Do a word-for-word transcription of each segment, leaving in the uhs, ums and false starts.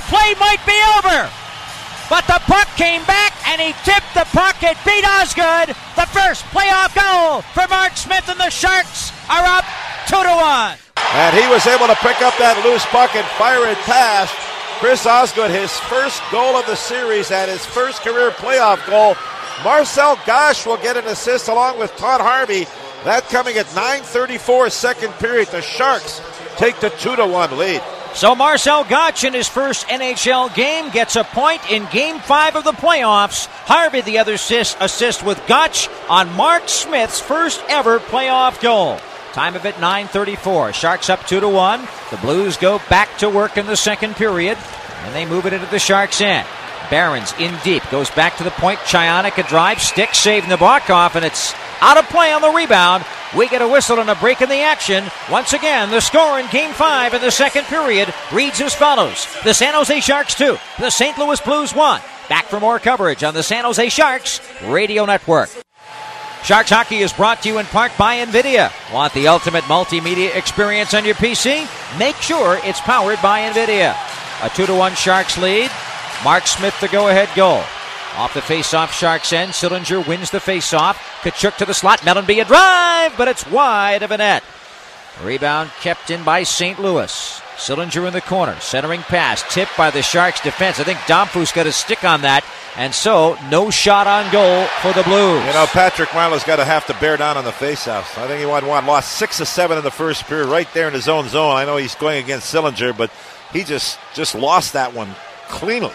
play might be over. But the puck came back, and he tipped the puck. It beat Osgood. The first playoff goal for Mark Smith, and the Sharks are up two to one. And he was able to pick up that loose puck and fire it past Chris Osgood, his first goal of the series and his first career playoff goal. Marcel Gosch will get an assist along with Todd Harvey. That coming at nine thirty-four second period. The Sharks take the two to one lead. So Marcel Gosch in his first N H L game gets a point in Game five of the playoffs. Harvey the other assist, assist with Gosch on Mark Smith's first ever playoff goal. Time of it nine thirty-four. Sharks up two to one. The Blues go back to work in the second period, and they move it into the Sharks' end. Barons in deep, goes back to the point. Chionik a drive, stick save Nabokov, and it's out of play on the rebound. We get a whistle and a break in the action. Once again, the score in Game five in the second period reads as follows. The San Jose Sharks two, the Saint Louis Blues one. Back for more coverage on the San Jose Sharks Radio Network. Sharks Hockey is brought to you in part by NVIDIA. Want the ultimate multimedia experience on your P C? Make sure it's powered by NVIDIA. A two to one Sharks lead. Mark Smith the go-ahead goal. Off the face-off Sharks end. Sillinger wins the face-off. Kachuk to the slot. Mellanby a drive, but it's wide of a net. Rebound kept in by Saint Louis. Sillinger in the corner. Centering pass. Tipped by the Sharks defense. I think Domfus got a stick on that. And so, no shot on goal for the Blues. You know, Patrick Marleau's got to have to bear down on the faceoffs. I think he won one. Lost six of seven in the first period right there in his own zone. I know he's going against Sillinger, but he just, just lost that one cleanly.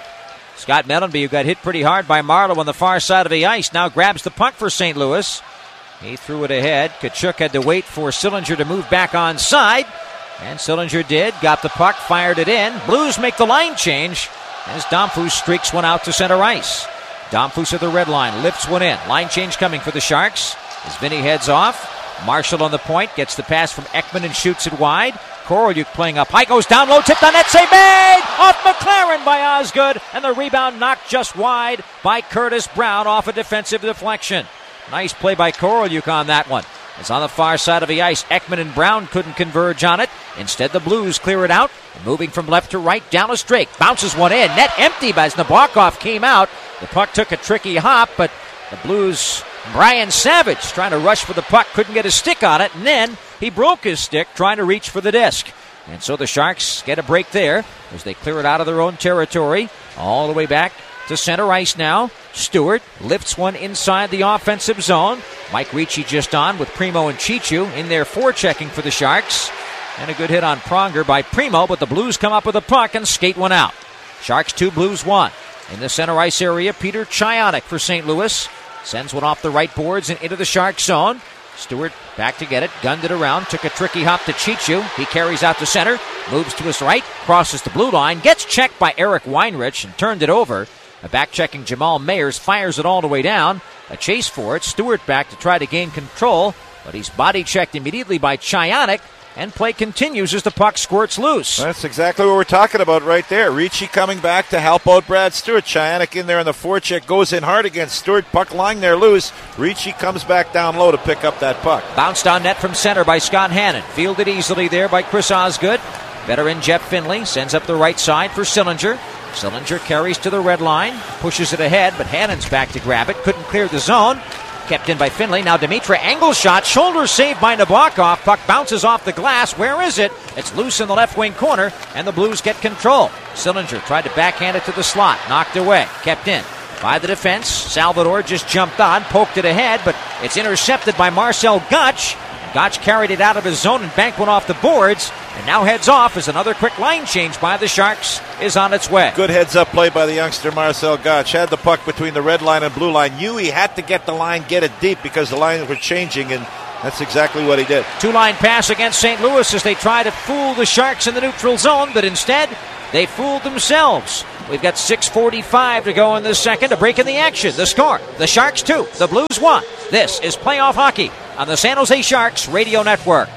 Scott Mellanby, who got hit pretty hard by Marleau on the far side of the ice, now grabs the puck for Saint Louis. He threw it ahead. Kachuk had to wait for Sillinger to move back onside. And Sillinger did. Got the puck, fired it in. Blues make the line change as Domfus streaks one out to center ice. Domfus at the red line, lifts one in. Line change coming for the Sharks as Vinny heads off. Marshall on the point, gets the pass from Ekman and shoots it wide. Korolyuk playing up high, goes down low, tipped on net, save made! Off McLaren by Osgood, and the rebound knocked just wide by Curtis Brown off a defensive deflection. Nice play by Korolyuk on that one. It's on the far side of the ice. Ekman and Brown couldn't converge on it. Instead, the Blues clear it out. Moving from left to right, Dallas Drake bounces one in. Net empty as Nabokov came out. The puck took a tricky hop, but the Blues, Brian Savage, trying to rush for the puck, couldn't get a stick on it, and then he broke his stick trying to reach for the disc. And so the Sharks get a break there as they clear it out of their own territory. All the way back to center ice now. Stewart lifts one inside the offensive zone. Mike Ricci just on with Primo and Chichu in there forechecking for the Sharks. And a good hit on Pronger by Primo, but the Blues come up with a puck and skate one out. Sharks two, Blues one. In the center ice area, Peter Chionik for Saint Louis. Sends one off the right boards and into the Sharks zone. Stewart back to get it, gunned it around, took a tricky hop to Chichu. He carries out to center, moves to his right, crosses the blue line, gets checked by Eric Weinrich and turned it over. A back-checking Jamal Mayers fires it all the way down. A chase for it. Stewart back to try to gain control, but he's body-checked immediately by Chionik, and play continues as the puck squirts loose. That's exactly what we're talking about right there. Ricci coming back to help out Brad Stewart. Chionik in there on the forecheck, goes in hard against Stewart. Puck lying there loose. Ricci comes back down low to pick up that puck. Bounced on net from center by Scott Hannon. Fielded easily there by Chris Osgood. Veteran Jeff Finley sends up the right side for Sillinger. Sillinger carries to the red line, pushes it ahead, but Hannon's back to grab it. Couldn't clear the zone. Kept in by Finley. Now Dimitra angle shot. Shoulder saved by Nabokov. Puck bounces off the glass. Where is it? It's loose in the left wing corner, and the Blues get control. Sillinger tried to backhand it to the slot. Knocked away. Kept in by the defense. Salvador just jumped on, poked it ahead, but it's intercepted by Marcel Gosch. Gosch carried it out of his zone and banked one off the boards, and now heads off as another quick line change by the Sharks is on its way. Good heads-up play by the youngster Marcel Gosch. Had the puck between the red line and blue line. Knew he had to get the line, get it deep because the lines were changing, and that's exactly what he did. Two-line pass against Saint Louis as they try to fool the Sharks in the neutral zone, but instead they fooled themselves. We've got six forty-five to go in the second. A break in the action. The score, the Sharks two, the Blues one. This is Playoff Hockey on the San Jose Sharks Radio Network.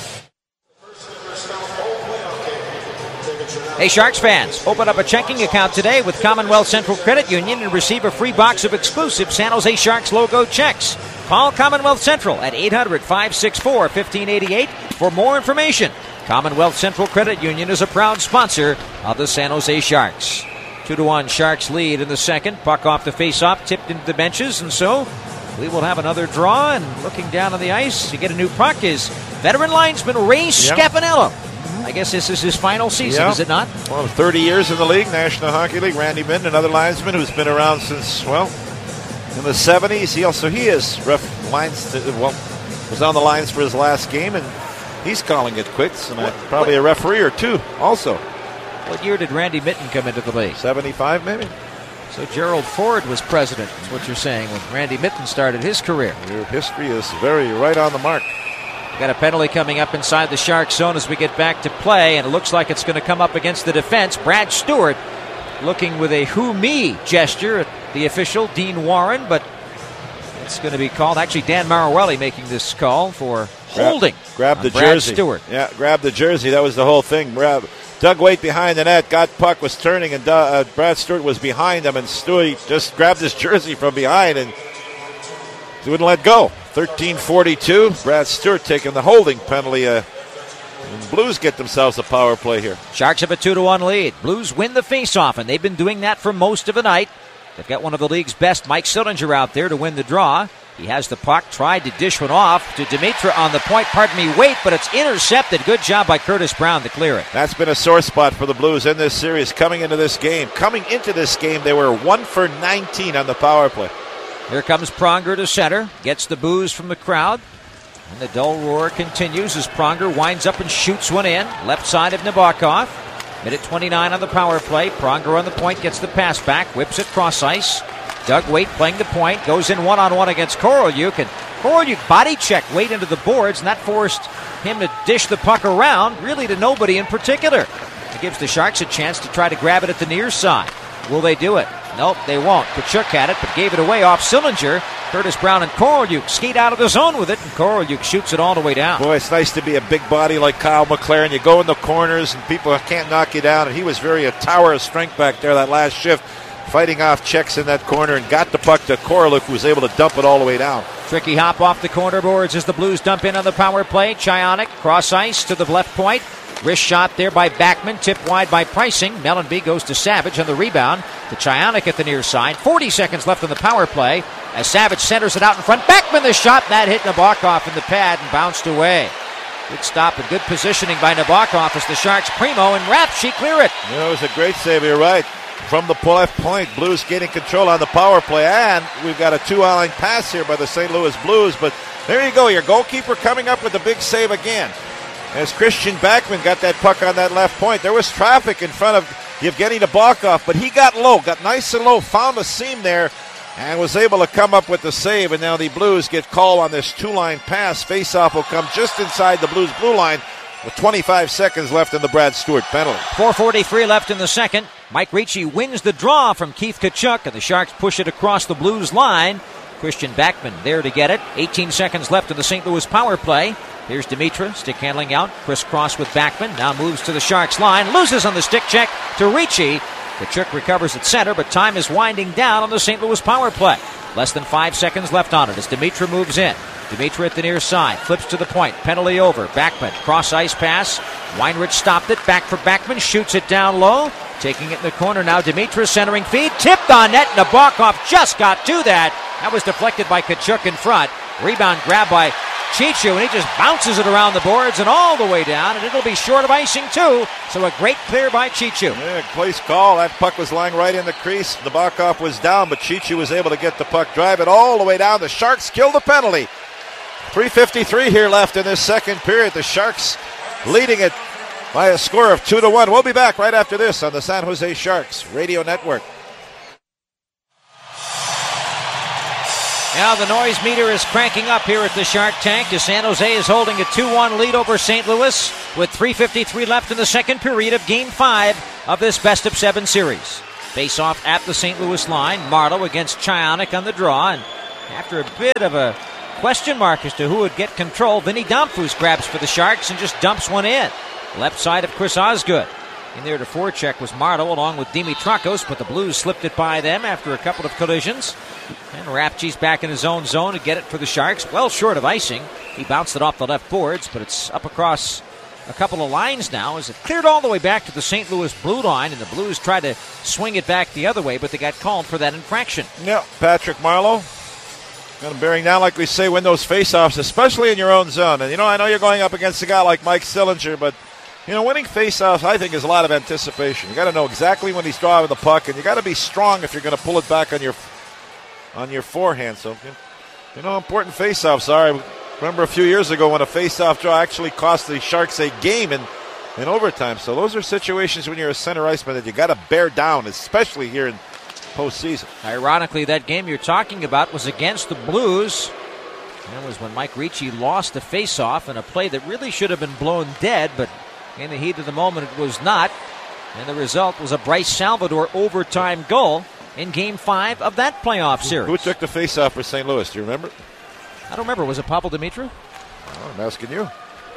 Hey, Sharks fans, open up a checking account today with Commonwealth Central Credit Union and receive a free box of exclusive San Jose Sharks logo checks. Call Commonwealth Central at eight hundred, five six four, one five eight eight for more information. Commonwealth Central Credit Union is a proud sponsor of the San Jose Sharks. Two to one Sharks lead in the second. Puck off the face-off, tipped into the benches, and so we will have another draw. And looking down on the ice to get a new puck is veteran linesman Ray yep. Scapanello. I guess this is his final season, yep. is it not? Well, thirty years in the league, National Hockey League. Randy Minton, another linesman who's been around since, well, in the seventies. He also, he is ref lines, to, well, was on the lines for his last game, and he's calling it quits, and what, probably what? a referee or two also. What year did Randy Minton come into the league? seventy-five, maybe. So Gerald Ford was president, is what you're saying, when Randy Minton started his career. Your history is very right on the mark. Got a penalty coming up inside the Shark zone as we get back to play, and it looks like it's going to come up against the defense. Brad Stewart looking with a who me gesture at the official, Dean Warren, but it's going to be called. Actually, Dan Maruelli making this call for holding. Grab, grab the Brad jersey. Stewart. Yeah, grab the jersey. That was the whole thing. Grab. Doug Waite behind the net, got puck, was turning, and uh, Brad Stewart was behind him, and Stewart just grabbed his jersey from behind and he wouldn't let go. thirteen forty-two, Brad Stewart taking the holding penalty. Uh, and Blues get themselves a power play here. Sharks have a two to one lead. Blues win the faceoff, and they've been doing that for most of the night. They've got one of the league's best, Mike Sillinger, out there to win the draw. He has the puck, tried to dish one off to Dimitra on the point, pardon me, Waite, but it's intercepted. Good job by Curtis Brown to clear it. That's been a sore spot for the Blues in this series coming into this game. Coming into this game, they were one for nineteen on the power play. Here comes Pronger to center, gets the boos from the crowd, and the dull roar continues as Pronger winds up and shoots one in, left side of Nabokov. Minute twenty-nine on the power play. Pronger on the point, gets the pass back, whips it cross ice. Doug Waite playing the point, goes in one-on-one against Korolyuk, and Korolyuk body checked Waite into the boards, and that forced him to dish the puck around, really to nobody in particular. It gives the Sharks a chance to try to grab it at the near side. Will they do it? Nope, they won't. Tkachuk had it, but gave it away off Sillinger. Curtis Brown and Korolyuk skate out of the zone with it, and Korolyuk shoots it all the way down. Boy, it's nice to be a big body like Kyle McLaren. You go in the corners, and people can't knock you down, and he was very a tower of strength back there that last shift, fighting off checks in that corner, and got the puck to Korolyuk, who was able to dump it all the way down. Tricky hop off the corner boards as the Blues dump in on the power play. Chionik, cross ice to the left point. Wrist shot there by Backman, tipped wide by Pricing. Mellenby goes to Savage on the rebound. To Chionik at the near side. forty seconds left on the power play as Savage centers it out in front. Backman the shot, that hit Nabokov in the pad and bounced away. Good stop and good positioning by Nabokov as the Sharks primo and Rapchi clear it. You know, it was a great save, you're right. From the left point, Blues gaining control on the power play, and we've got a two-line pass here by the Saint Louis Blues, but there you go, your goalkeeper coming up with a big save again. As Christian Backman got that puck on that left point, there was traffic in front of Yevgeny Nabokov, but he got low, got nice and low, found a seam there, and was able to come up with the save, and now the Blues get called on this two-line pass. Face-off will come just inside the Blues blue line with twenty-five seconds left in the Brad Stewart penalty. four forty-three left in the second. Mike Ricci wins the draw from Keith Tkachuk, and the Sharks push it across the Blues line. Christian Backman there to get it. eighteen seconds left in the Saint Louis power play. Here's Dimitra, stick handling out, crisscross with Backman, now moves to the Sharks line, loses on the stick check to Ricci. Tkachuk recovers at center, but time is winding down on the Saint Louis power play. Less than five seconds left on it as Dimitra moves in. Dimitra at the near side, flips to the point, penalty over. Backman, cross ice pass. Weinrich stopped it, back for Backman, shoots it down low. Taking it in the corner now, Dimitra centering feed, tipped on net, Nabokov just got to that. That was deflected by Tkachuk in front. Rebound grabbed by Chichu, and he just bounces it around the boards and all the way down, and it'll be short of icing too. So a great clear by Chichu. Yeah, place call. That puck was lying right in the crease. Nabokov was down, but Chichu was able to get the puck, drive it all the way down. The Sharks kill the penalty. three fifty-three here left in this second period. The Sharks leading it by a score of two to one. We'll be back right after this on the San Jose Sharks Radio Network. Now the noise meter is cranking up here at the Shark Tank as San Jose is holding a two one lead over Saint Louis with three fifty-three left in the second period of Game five of this best of seven series. Face off at the Saint Louis line. Marleau against Chionik on the draw, and after a bit of a question mark as to who would get control, Vinny Damphus grabs for the Sharks and just dumps one in. Left side of Chris Osgood. In there to forecheck was Marleau along with Dimitrakos, but the Blues slipped it by them after a couple of collisions. And Rapchi's back in his own zone to get it for the Sharks. Well short of icing. He bounced it off the left boards, but it's up across a couple of lines now as it cleared all the way back to the Saint Louis blue line, and the Blues tried to swing it back the other way, but they got called for that infraction. Yeah, Patrick Marleau. Got him bearing down, like we say, win those faceoffs, especially in your own zone. And, you know, I know you're going up against a guy like Mike Sillinger, but, you know, winning faceoffs, I think, is a lot of anticipation. You got to know exactly when he's driving the puck, and you got to be strong if you're going to pull it back on your on your forehand. So, you know, important faceoffs are. I remember a few years ago when a faceoff draw actually cost the Sharks a game in, in overtime. So those are situations when you're a center iceman that you got to bear down, especially here in postseason. Ironically, that game you're talking about was against the Blues. That was when Mike Ricci lost the faceoff in a play that really should have been blown dead, but in the heat of the moment it was not. And the result was a Bryce Salvador overtime goal in Game five of that playoff series. Who took the faceoff for Saint Louis? Do you remember? I don't remember. Was it Pavel Dimitru? Oh, I'm asking you.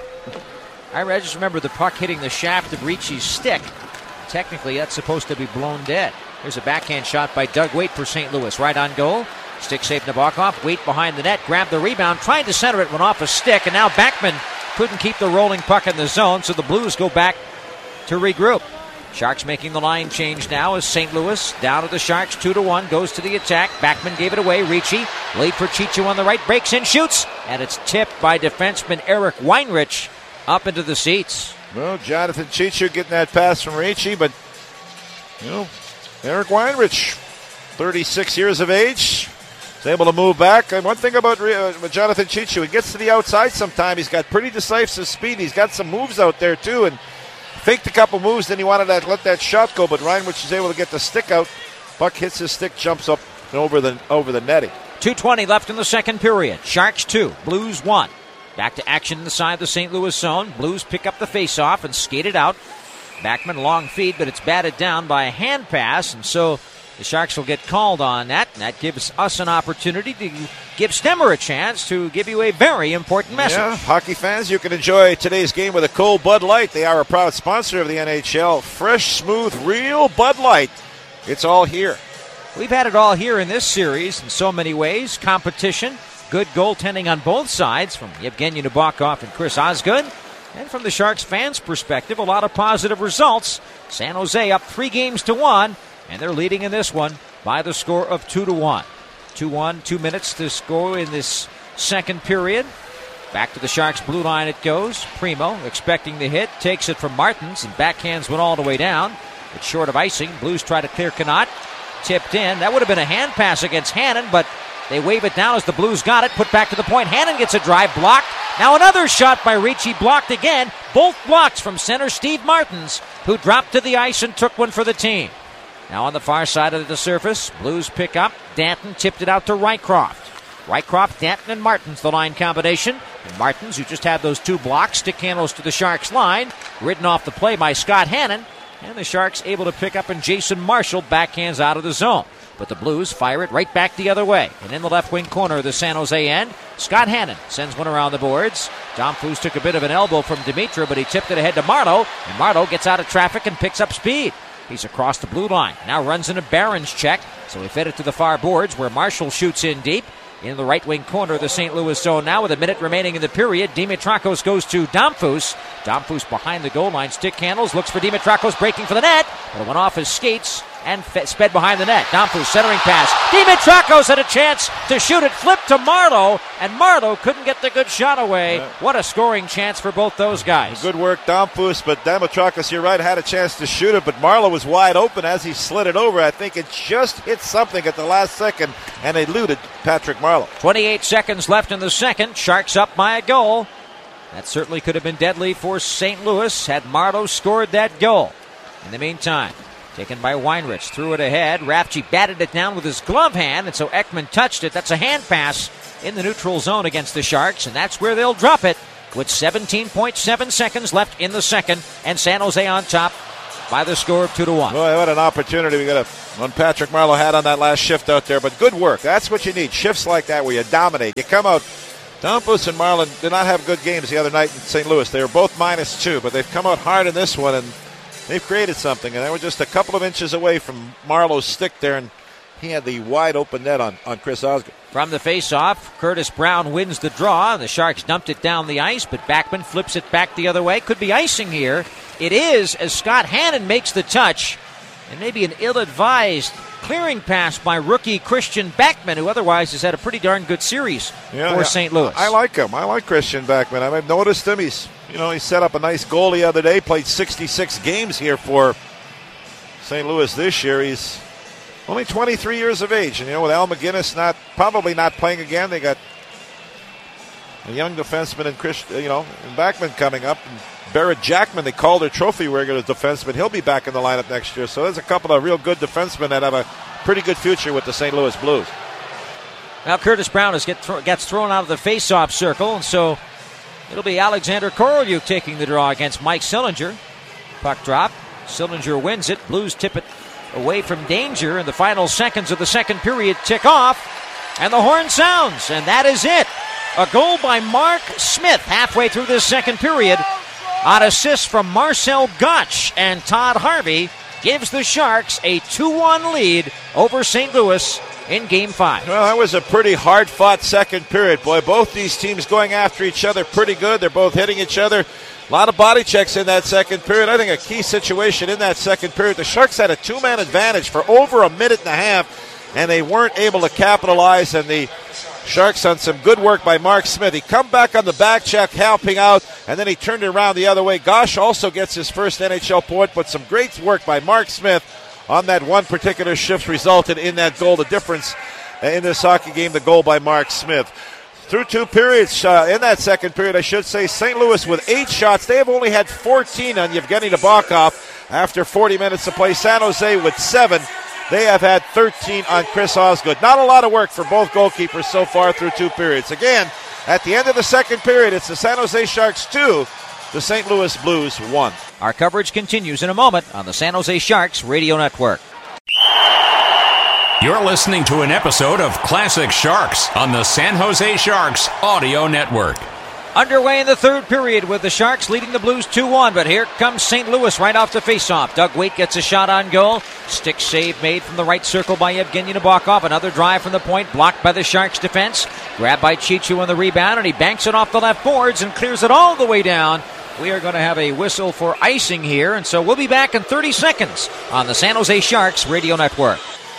I just remember the puck hitting the shaft of Ricci's stick. Technically, that's supposed to be blown dead. Here's a backhand shot by Doug Weight for Saint Louis. Right on goal. Stick safe Nabokov. Weight behind the net. Grabbed the rebound. Trying to center it. Went off a stick. And now Backman couldn't keep the rolling puck in the zone. So the Blues go back to regroup. Sharks making the line change now as Saint Louis down to the Sharks. two to one. Goes to the attack. Backman gave it away. Ricci. Late for Chicho on the right. Breaks in. Shoots. And it's tipped by defenseman Eric Weinrich up into the seats. Well, Jonathan Chicho getting that pass from Ricci, but, you know, Eric Weinrich, thirty-six years of age, is able to move back. And one thing about uh, Jonathan Chicho, he gets to the outside sometime. He's got pretty decisive speed. He's got some moves out there, too, and faked a couple moves, then he wanted to let that shot go, but Weinrich is able to get the stick out. Puck hits his stick, jumps up and over the, over the netting. two twenty left in the second period. Sharks two, Blues one. Back to action inside the Saint Louis zone. Blues pick up the faceoff and skate it out. Backman long feed, but it's batted down by a hand pass, and so the Sharks will get called on that, and that gives us an opportunity to give Stemmer a chance to give you a very important message. Yeah, hockey fans, you can enjoy today's game with a cold Bud Light. They are a proud sponsor of the N H L. Fresh, smooth, real Bud Light. It's all here. We've had it all here in this series in so many ways. Competition, good goaltending on both sides from Yevgeny Nabokov and Chris Osgood. And from the Sharks fans' perspective, a lot of positive results. San Jose up three games to one, and they're leading in this one by the score of two to one. two one, two minutes to score in this second period. Back to the Sharks' blue line it goes. Primo expecting the hit, takes it from Martins, and backhands went all the way down. It's short of icing. Blues try to clear Connaught. Tipped in. That would have been a hand pass against Hannon, but they wave it down as the Blues got it. Put back to the point. Hannon gets a drive, blocked. Now another shot by Ricci, blocked again. Both blocks from center Steve Martins, who dropped to the ice and took one for the team. Now on the far side of the surface, Blues pick up. Danton tipped it out to Rycroft. Rycroft, Danton, and Martins, the line combination. And Martins, who just had those two blocks, stick handles to the Sharks line. Ridden off the play by Scott Hannon. And the Sharks able to pick up, and Jason Marshall backhands out of the zone. But the Blues fire it right back the other way. And in the left wing corner of the San Jose end, Scott Hannon sends one around the boards. Domfus took a bit of an elbow from Dimitra, but he tipped it ahead to Marleau. And Marleau gets out of traffic and picks up speed. He's across the blue line. Now runs in a Barron's check. So he fed it to the far boards where Marshall shoots in deep. In the right wing corner of the Saint Louis zone now with a minute remaining in the period. Dimitrakos goes to Domfus. Domfus behind the goal line. Stick handles. Looks for Dimitrakos breaking for the net. But it went off his skates and fe- sped behind the net. Domfus centering pass. Dimitrakos had a chance to shoot it. Flipped to Marleau. And Marleau couldn't get the good shot away. Yeah. What a scoring chance for both those guys. Good work, Domfus. But Dimitrakos, you're right, had a chance to shoot it. But Marleau was wide open as he slid it over. I think it just hit something at the last second and eluded Patrick Marleau. twenty-eight seconds left in the second. Sharks up by a goal. That certainly could have been deadly for Saint Louis had Marleau scored that goal. In the meantime, taken by Weinrich, threw it ahead. Rafchi batted it down with his glove hand, and so Ekman touched it. That's a hand pass in the neutral zone against the Sharks, and that's where they'll drop it with seventeen point seven seconds left in the second, and San Jose on top by the score of two to one. Well, what an opportunity we got a one Patrick Marleau had on that last shift out there, but good work. That's what you need. Shifts like that where you dominate. You come out. Domfus and Marlin did not have good games the other night in Saint Louis. They were both minus two, but they've come out hard in this one, and they've created something. And they were just a couple of inches away from Marleau's stick there, and he had the wide open net on, on Chris Osgood. From the face-off, Curtis Brown wins the draw. The Sharks dumped it down the ice, but Backman flips it back the other way. Could be icing here. It is, as Scott Hannon makes the touch. And maybe an ill-advised clearing pass by rookie Christian Backman, who otherwise has had a pretty darn good series yeah, for yeah. Saint Louis. I like him. I like Christian Backman. I've noticed him. He's, you know, he set up a nice goal the other day. Played sixty-six games here for Saint Louis this year. He's only twenty-three years of age, and you know, with Al McGinnis not probably not playing again, they got a young defenseman and Chris, you know, and Backman coming up. And Barrett Jackman, they called her trophy regular defenseman. He'll be back in the lineup next year. So there's a couple of real good defensemen that have a pretty good future with the Saint Louis Blues. Now Curtis Brown is get th- gets thrown out of the face-off circle, and so it'll be Alexander Korolyuk taking the draw against Mike Sillinger. Puck drop. Sillinger wins it. Blues tip it away from danger, and the final seconds of the second period tick off, and the horn sounds, and that is it. A goal by Mark Smith halfway through this second period on assist from Marcel Gotch, and Todd Harvey gives the Sharks a two one lead over Saint Louis in Game five. Well, that was a pretty hard-fought second period. Boy, both these teams going after each other pretty good. They're both hitting each other. A lot of body checks in that second period. I think a key situation in that second period. The Sharks had a two-man advantage for over a minute and a half, and they weren't able to capitalize, and the Sharks on some good work by Mark Smith. He come back on the back check, helping out, and then he turned it around the other way. Gosh also gets his first N H L point, but some great work by Mark Smith on that one particular shift resulted in that goal. The difference in this hockey game, the goal by Mark Smith. Through two periods, uh, in that second period, I should say, Saint Louis with eight shots. They have only had fourteen on Yevgeny Nabokov after forty minutes of play. San Jose with seven. They have had thirteen on Chris Osgood. Not a lot of work for both goalkeepers so far through two periods. Again, at the end of the second period, it's the San Jose Sharks two, the Saint Louis Blues one. Our coverage continues in a moment on the San Jose Sharks Radio Network. You're listening to an episode of Classic Sharks on the San Jose Sharks Audio Network. Underway in the third period with the Sharks leading the Blues two one, but here comes Saint Louis right off the faceoff. Doug Weight gets a shot on goal. Stick save made from the right circle by Yevgeny Nabokov. Another drive from the point, blocked by the Sharks defense. Grabbed by Chichu on the rebound, and he banks it off the left boards and clears it all the way down. We are going to have a whistle for icing here, and so we'll be back in thirty seconds on the San Jose Sharks Radio Network.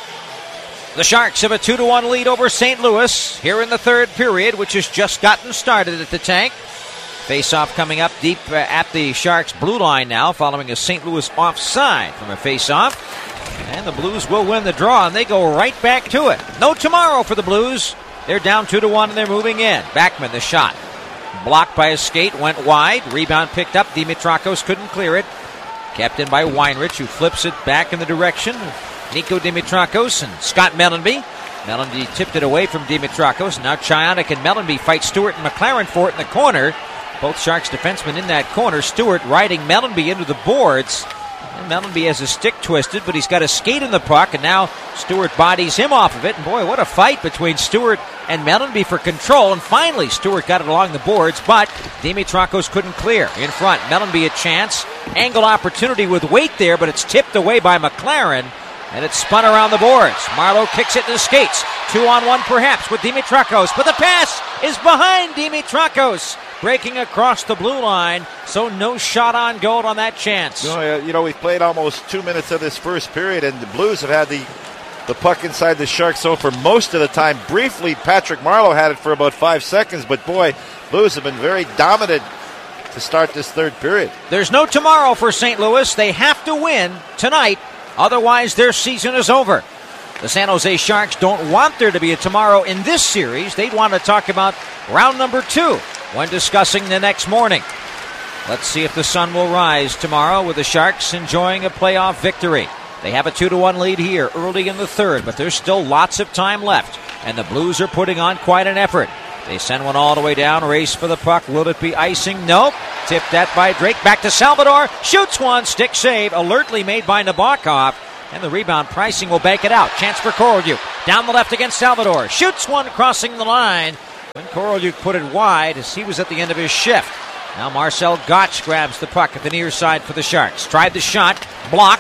The Sharks have a two to one lead over Saint Louis here in the third period, which has just gotten started at the tank. Face-off coming up deep uh, at the Sharks' blue line now, following a Saint Louis offside from a face-off. And the Blues will win the draw, and they go right back to it. No tomorrow for the Blues. They're down two to one, and they're moving in. Backman, the shot. Blocked by a skate, went wide. Rebound picked up. Dimitrakos couldn't clear it. Kept in by Weinrich, who flips it back in the direction Nico Dimitrakos and Scott Mellanby. Mellanby tipped it away from Dimitrakos. Now Chionik and Mellanby fight Stewart and McLaren for it in the corner. Both Sharks defensemen in that corner. Stewart riding Mellanby into the boards. And Mellanby has his stick twisted, but he's got a skate in the puck, and now Stewart bodies him off of it. And boy, what a fight between Stewart and Mellanby for control. And finally, Stewart got it along the boards, but Dimitrakos couldn't clear. In front, Mellanby a chance. Angle opportunity with Weight there, but it's tipped away by McLaren. And it's spun around the boards. Marleau kicks it in the skates. Two on one perhaps with Dimitrakos. But the pass is behind Dimitrakos. Breaking across the blue line. So no shot on goal on that chance. You know, you know, we've played almost two minutes of this first period, and the Blues have had the, the puck inside the Sharks zone for most of the time. Briefly, Patrick Marleau had it for about five seconds. But boy, Blues have been very dominant to start this third period. There's no tomorrow for Saint Louis. They have to win tonight. Otherwise, their season is over. The San Jose Sharks don't want there to be a tomorrow in this series. They'd want to talk about round number two when discussing the next morning. Let's see if the sun will rise tomorrow with the Sharks enjoying a playoff victory. They have a two to one lead here early in the third, but there's still lots of time left, and the Blues are putting on quite an effort. They send one all the way down, race for the puck. Will it be icing? Nope. Tipped that by Drake. Back to Salvador. Shoots one. Stick save. Alertly made by Nabokov. And the rebound pricing will bank it out. Chance for Korolyuk. Down the left against Salvador. Shoots one crossing the line. When Korolyuk put it wide as he was at the end of his shift. Now Marcel Gotch grabs the puck at the near side for the Sharks. Tried the shot. Blocked.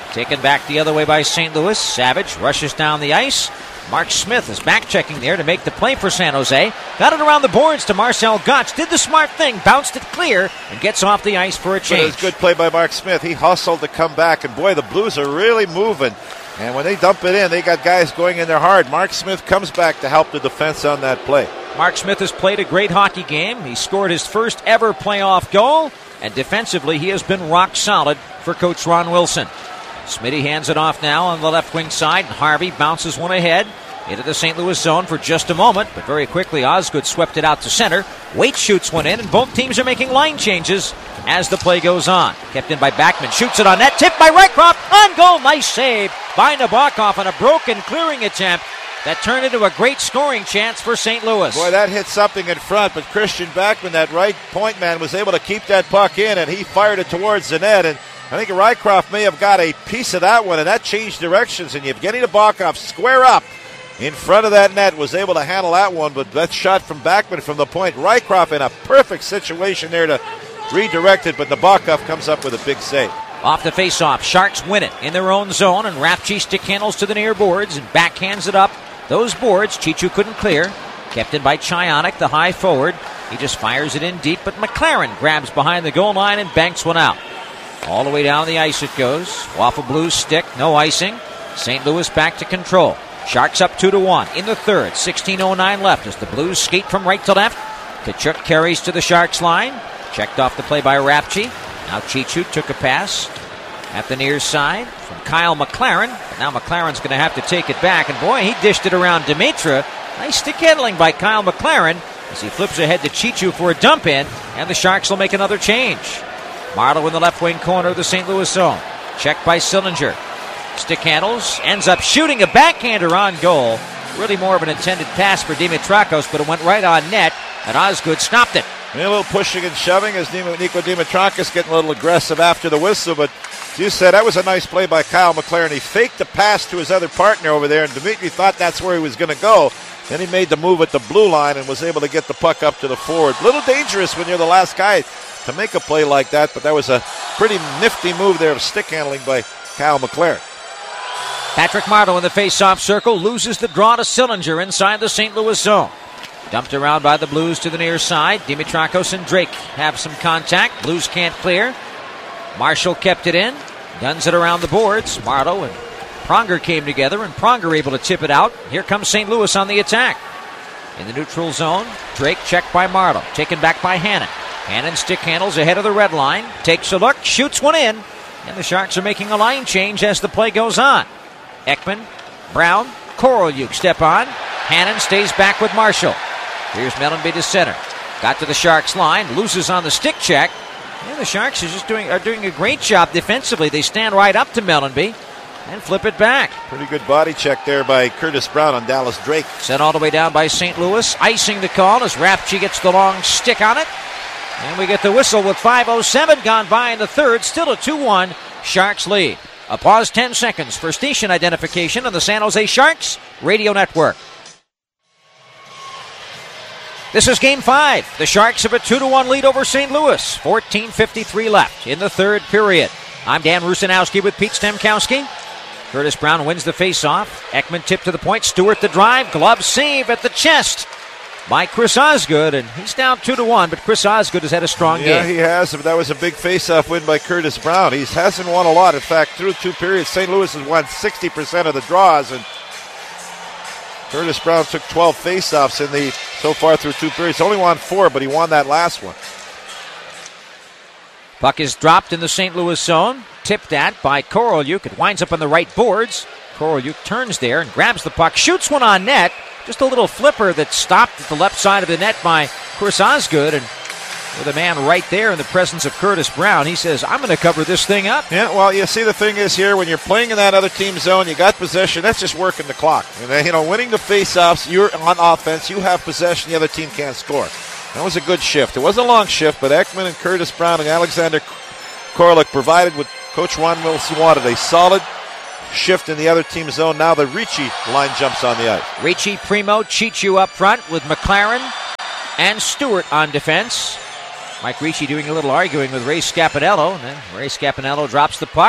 Taken back the other way by Saint Louis. Savage rushes down the ice. Mark Smith is back checking there to make the play for San Jose. Got it around the boards to Marcel Gottsch. Did the smart thing, bounced it clear, and gets off the ice for a change. But it was a good play by Mark Smith. He hustled to come back, and boy, the Blues are really moving. And when they dump it in, they got guys going in there hard. Mark Smith comes back to help the defense on that play. Mark Smith has played a great hockey game. He scored his first ever playoff goal, and defensively he has been rock solid for Coach Ron Wilson. Smitty hands it off now on the left wing side, and Harvey bounces one ahead into the Saint Louis zone for just a moment, but very quickly Osgood swept it out to center. Waite shoots one in, and both teams are making line changes as the play goes on. Kept in by Backman, shoots it on net, tipped by Rycroft, on goal, nice save by Nabokov on a broken clearing attempt that turned into a great scoring chance for Saint Louis. Boy, that hit something in front, but Christian Backman, that right point man, was able to keep that puck in, and he fired it towards the net, and I think Rycroft may have got a piece of that one, and that changed directions, and Evgeny Nabokov square up in front of that net, was able to handle that one, but that shot from Backman from the point. Rycroft in a perfect situation there to redirect it, but Nabokov comes up with a big save. Off the face-off, Sharks win it in their own zone, and Rapchi stick handles to the near boards and backhands it up. Those boards, Chichu couldn't clear. Kept in by Chionik, the high forward. He just fires it in deep, but McLaren grabs behind the goal line and banks one out. All the way down the ice it goes. Off a Blues stick, no icing. Saint Louis back to control. Sharks up two to one in the third. sixteen oh nine left as the Blues skate from right to left. Tkachuk carries to the Sharks line. Checked off the play by Rapchi. Now Chichu took a pass at the near side from Kyle McLaren. But now McLaren's going to have to take it back. And boy, he dished it around Dimitra. Nice stick handling by Kyle McLaren as he flips ahead to Chichu for a dump in. And the Sharks will make another change. Marleau in the left wing corner of the Saint Louis zone. Checked by Sillinger. Stick handles, ends up shooting a backhander on goal. Really more of an intended pass for Dimitrakos, but it went right on net, and Osgood stopped it. And a little pushing and shoving as Nico Dimitrakis getting a little aggressive after the whistle, but as you said, that was a nice play by Kyle McLaren. He faked the pass to his other partner over there, and Dimitri thought that's where he was going to go. Then he made the move at the blue line and was able to get the puck up to the forward. A little dangerous when you're the last guy to make a play like that, but that was a pretty nifty move there of stick handling by Kyle McLaren. Patrick Marleau in the face-off circle loses the draw to Sillinger inside the Saint Louis zone. Dumped around by the Blues to the near side. Dimitrakos and Drake have some contact. Blues can't clear. Marshall kept it in. Guns it around the boards. Marleau and Pronger came together, and Pronger able to tip it out. Here comes Saint Louis on the attack. In the neutral zone, Drake checked by Marleau. Taken back by Hannon. Hannon stick handles ahead of the red line. Takes a look, shoots one in. And the Sharks are making a line change as the play goes on. Ekman, Brown, Korolyuk step on. Hannon stays back with Marshall. Here's Mellenby to center. Got to the Sharks line, loses on the stick check. And the Sharks are just doing are doing a great job defensively. They stand right up to Mellenby and flip it back. Pretty good body check there by Curtis Brown on Dallas Drake. Sent all the way down by Saint Louis. Icing the call as Rapchi gets the long stick on it. And we get the whistle with five oh seven gone by in the third. Still a two one Sharks lead. A pause ten seconds for station identification on the San Jose Sharks Radio Network. This is Game five. The Sharks have a two to one lead over Saint Louis. fourteen fifty-three left in the third period. I'm Dan Rusanowski with Pete Stemkowski. Curtis Brown wins the faceoff. Ekman tipped to the point. Stewart the drive. Glove save at the chest by Chris Osgood, and he's down two to one, but Chris Osgood has had a strong yeah, game. Yeah, he has. But that was a big face-off win by Curtis Brown. He hasn't won a lot. In fact, through two periods, Saint Louis has won sixty percent of the draws, and Curtis Brown took twelve face-offs in the so far through two periods. Only won four, but he won that last one. Puck is dropped in the Saint Louis zone. Tipped at by Korolyuk. It winds up on the right boards. Korolyuk turns there and grabs the puck. Shoots one on net. Just a little flipper that stopped at the left side of the net by Chris Osgood. And with a man right there in the presence of Curtis Brown, he says, I'm going to cover this thing up. Yeah, well, you see, the thing is here, when you're playing in that other team's zone, you got possession. That's just working the clock. And, you know, winning the face-offs, you're on offense. You have possession. The other team can't score. That was a good shift. It wasn't a long shift, but Ekman and Curtis Brown and Alexander Korolyuk provided what Coach Ron Wilson wanted, a solid shift in the other team's zone. Now the Ricci line jumps on the ice. Ricci, Primo, Chichu up front with McLaren and Stewart on defense. Mike Ricci doing a little arguing with Ray Scapanello, and then Ray Scapanello drops the puck.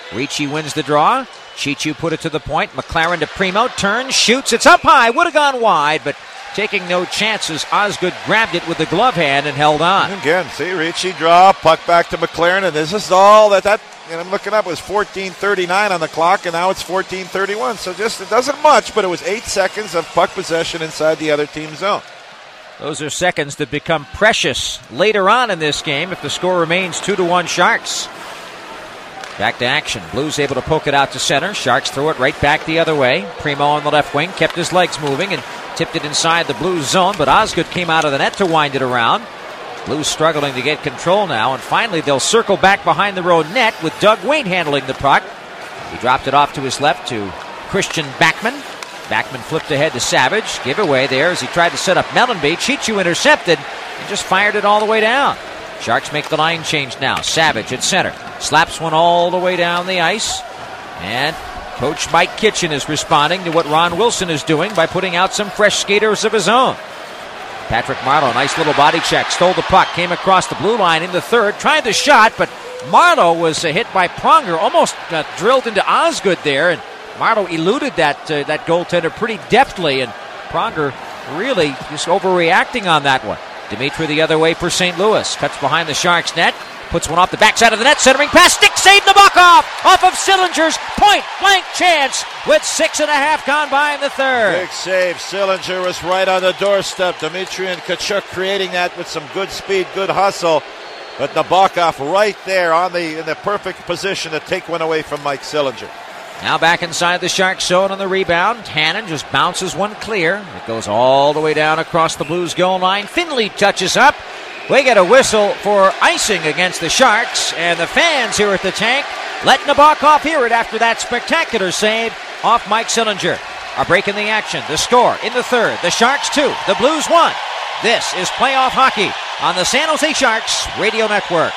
Ricci wins the draw. Chichu put it to the point. McLaren to Primo. Turns, shoots. It's up high. Would have gone wide, but taking no chances. Osgood grabbed it with the glove hand and held on. Again, see, Ricci draw, puck back to McLaren, and this is all that that. And I'm looking up, it was fourteen thirty-nine on the clock, and now it's fourteen thirty-one. So just, it doesn't much, but it was eight seconds of puck possession inside the other team's zone. Those are seconds that become precious later on in this game if the score remains two to one Sharks. Back to action. Blues able to poke it out to center. Sharks throw it right back the other way. Primo on the left wing kept his legs moving and tipped it inside the Blues zone, but Osgood came out of the net to wind it around. Blues struggling to get control now, and finally they'll circle back behind their own net with Doug Weight handling the puck. He dropped it off to his left to Christian Backman. Backman flipped ahead to Savage. Giveaway there as he tried to set up Mellanby. Chichu intercepted and just fired it all the way down. Sharks make the line change now. Savage at center. Slaps one all the way down the ice. And Coach Mike Kitchen is responding to what Ron Wilson is doing by putting out some fresh skaters of his own. Patrick Marleau, nice little body check, stole the puck, came across the blue line in the third, tried the shot, but Marleau was uh, hit by Pronger, almost uh, drilled into Osgood there, and Marleau eluded that uh, that goaltender pretty deftly, and Pronger really just overreacting on that one. Dimitri the other way for Saint Louis, cuts behind the Sharks net, puts one off the backside of the net, centering pass, stick save the buck off, off of Sillinger's point-blank chance with six and a half gone by in the third. Big save. Sillinger was right on the doorstep. Dimitri and Tkachuk creating that with some good speed, good hustle. But Nabokov right there on the in the perfect position to take one away from Mike Sillinger. Now back inside the Sharks zone on the rebound. Hannon just bounces one clear. It goes all the way down across the Blues goal line. Finley touches up. We get a whistle for icing against the Sharks, and the fans here at the tank let Nabokov hear it after that spectacular save off Mike Sillinger. A break in the action. The score in the third. The Sharks two. The Blues one. This is playoff hockey on the San Jose Sharks Radio Network.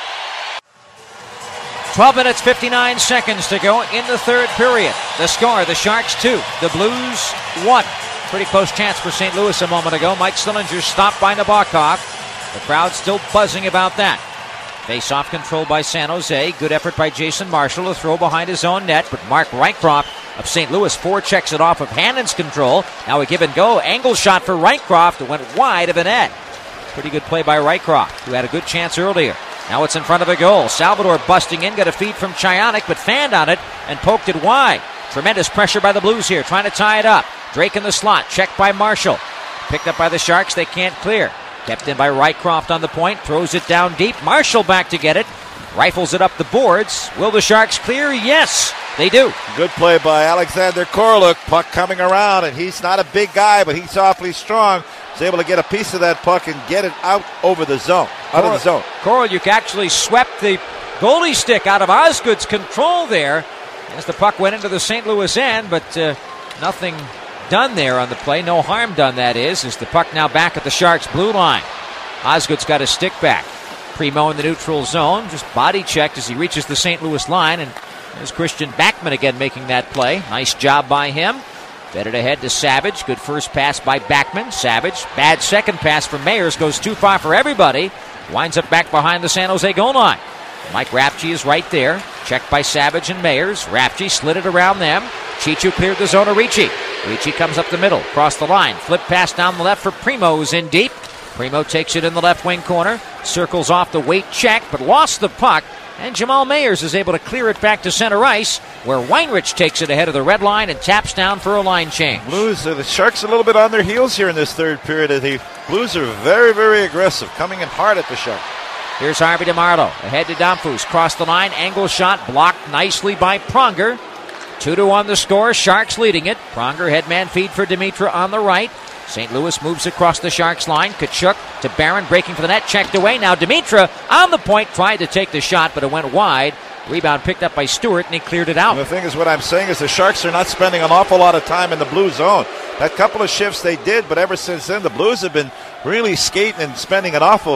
twelve minutes, fifty-nine seconds to go in the third period. The score, the Sharks two. The Blues one. Pretty close chance for Saint Louis a moment ago. Mike Sillinger stopped by Nabokov. The crowd still buzzing about that. Face-off controlled by San Jose. Good effort by Jason Marshall to throw behind his own net, but Mark Rycroft of Saint Louis forechecks it off of Hannon's control. Now a give and go. Angle shot for Rycroft. It went wide of the net. Pretty good play by Rycroft, who had a good chance earlier. Now it's in front of a goal. Salvador busting in, got a feed from Chionik, but fanned on it and poked it wide. Tremendous pressure by the Blues here, trying to tie it up. Drake in the slot, checked by Marshall. Picked up by the Sharks, they can't clear. Kept in by Rycroft on the point, throws it down deep. Marshall back to get it. Rifles it up the boards. Will the Sharks clear? Yes, they do. Good play by Alexander Koroluk. Puck coming around, and he's not a big guy, but he's awfully strong. He's able to get a piece of that puck and get it out over the zone, out Kor- of the zone. Koroluk actually swept the goalie stick out of Osgood's control there as the puck went into the Saint Louis end, but uh, nothing done there on the play. No harm done, that is, as the puck now back at the Sharks' blue line. Osgood's got his stick back. Primo in the neutral zone, just body checked as he reaches the Saint Louis line, and there's Christian Backman again making that play. Nice job by him. Fed it ahead to Savage. Good first pass by Backman. Savage. Bad second pass from Mayers. Goes too far for everybody. Winds up back behind the San Jose goal line. Mike Rapchi is right there. Checked by Savage and Mayers. Rapchi slid it around them. Chichu cleared the zone of Ricci. Ricci comes up the middle. Across the line. Flip pass down the left for Primo, who's in deep. Primo takes it in the left wing corner. Circles off the Weight check, but lost the puck. And Jamal Mayers is able to clear it back to center ice, where Weinrich takes it ahead of the red line and taps down for a line change. Blues, uh, the Sharks a little bit on their heels here in this third period. The Blues are very, very aggressive, coming in hard at the Sharks. Here's Harvey DeMarlo, ahead to Domfus, cross the line, angle shot, blocked nicely by Pronger. two to one the score, Sharks leading it. Pronger headman feed for Dimitra on the right. Saint Louis moves across the Sharks line. Tkachuk to Barron, breaking for the net, checked away. Now Dimitra on the point, tried to take the shot, but it went wide. Rebound picked up by Stewart, and he cleared it out. And the thing is, what I'm saying is the Sharks are not spending an awful lot of time in the blue zone. That couple of shifts they did, but ever since then, the Blues have been really skating and spending an awful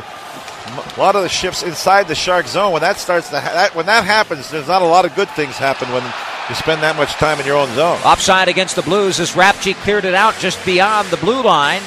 a lot of the shifts inside the Shark zone. When that starts to ha- that, when that happens, there's not a lot of good things happen when you spend that much time in your own zone. Offside against the Blues as Rapchi cleared it out just beyond the blue line.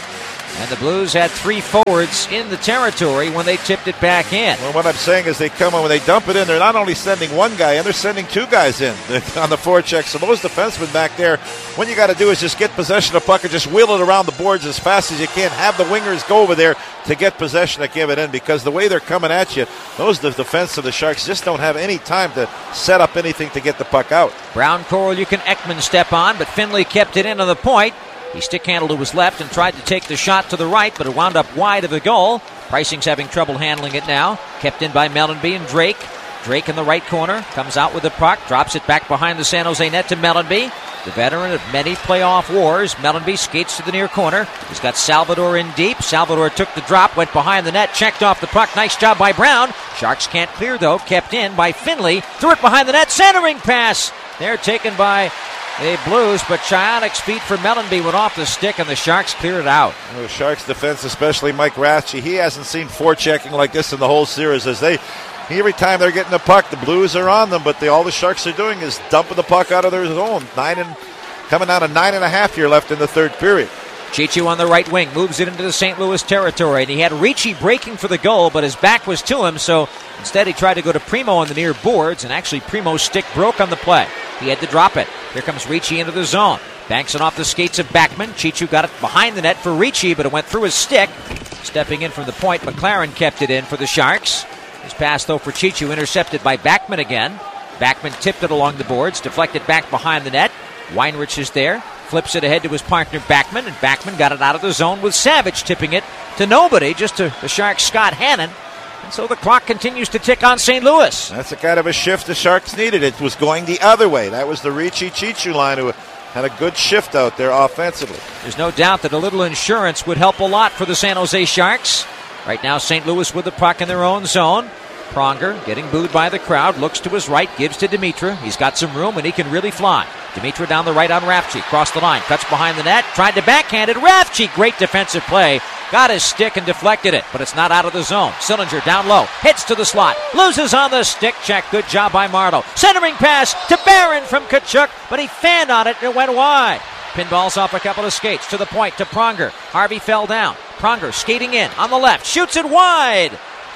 And the Blues had three forwards in the territory when they tipped it back in. Well, what I'm saying is they come in, when they dump it in, they're not only sending one guy in, they're sending two guys in on the forecheck. So those defensemen back there, what you got to do is just get possession of the puck and just wheel it around the boards as fast as you can. Have the wingers go over there to get possession to give it in, because the way they're coming at you, those the defense of the Sharks just don't have any time to set up anything to get the puck out. Brown, Coral, you can Ekman step on, but Finley kept it in on the point. He stick-handled to his left and tried to take the shot to the right, but it wound up wide of the goal. Pricing's having trouble handling it now. Kept in by Mellanby and Drake. Drake in the right corner, comes out with the puck, drops it back behind the San Jose net to Mellanby. The veteran of many playoff wars, Mellanby skates to the near corner. He's got Salvador in deep. Salvador took the drop, went behind the net, checked off the puck. Nice job by Brown. Sharks can't clear, though. Kept in by Finley. Threw it behind the net. Centering pass. They're taken by the Blues, but Chionic speed for Mellanby went off the stick, and the Sharks cleared it out. The Sharks defense, especially Mike Rathje, he hasn't seen forechecking like this in the whole series. As they, every time they're getting the puck, the Blues are on them, but they, all the Sharks are doing is dumping the puck out of their zone. Nine and coming down to nine and a half here left in the third period. Chichu on the right wing moves it into the Saint Louis territory, and he had Ricci breaking for the goal, but his back was to him, so instead he tried to go to Primo on the near boards, and actually Primo's stick broke on the play. He had to drop it. Here comes Ricci into the zone. Banks it off the skates of Backman. Chichu got it behind the net for Ricci, but it went through his stick. Stepping in from the point, McLaren kept it in for the Sharks. His pass, though, for Chichu, intercepted by Backman again. Backman tipped it along the boards, deflected back behind the net. Weinrich is there. Flips it ahead to his partner Backman, and Backman got it out of the zone with Savage tipping it to nobody, just to the Sharks' Scott Hannon. And so the clock continues to tick on Saint Louis. That's the kind of a shift the Sharks needed. It was going the other way. That was the Ricci-Chichu line who had a good shift out there offensively. There's no doubt that a little insurance would help a lot for the San Jose Sharks. Right now, Saint Louis with the puck in their own zone. Pronger getting booed by the crowd, looks to his right, gives to Dimitra. He's got some room and he can really fly. Dimitra down the right on Rathje, cross the line, cuts behind the net, tried to backhand it. Rathje, great defensive play, got his stick and deflected it, but it's not out of the zone. Sillinger down low, hits to the slot, loses on the stick check. Good job by Marleau. Centering pass to Barron from Tkachuk, but he fanned on it and it went wide. Pinballs off a couple of skates to the point to Pronger. Harvey fell down. Pronger skating in on the left, shoots it wide.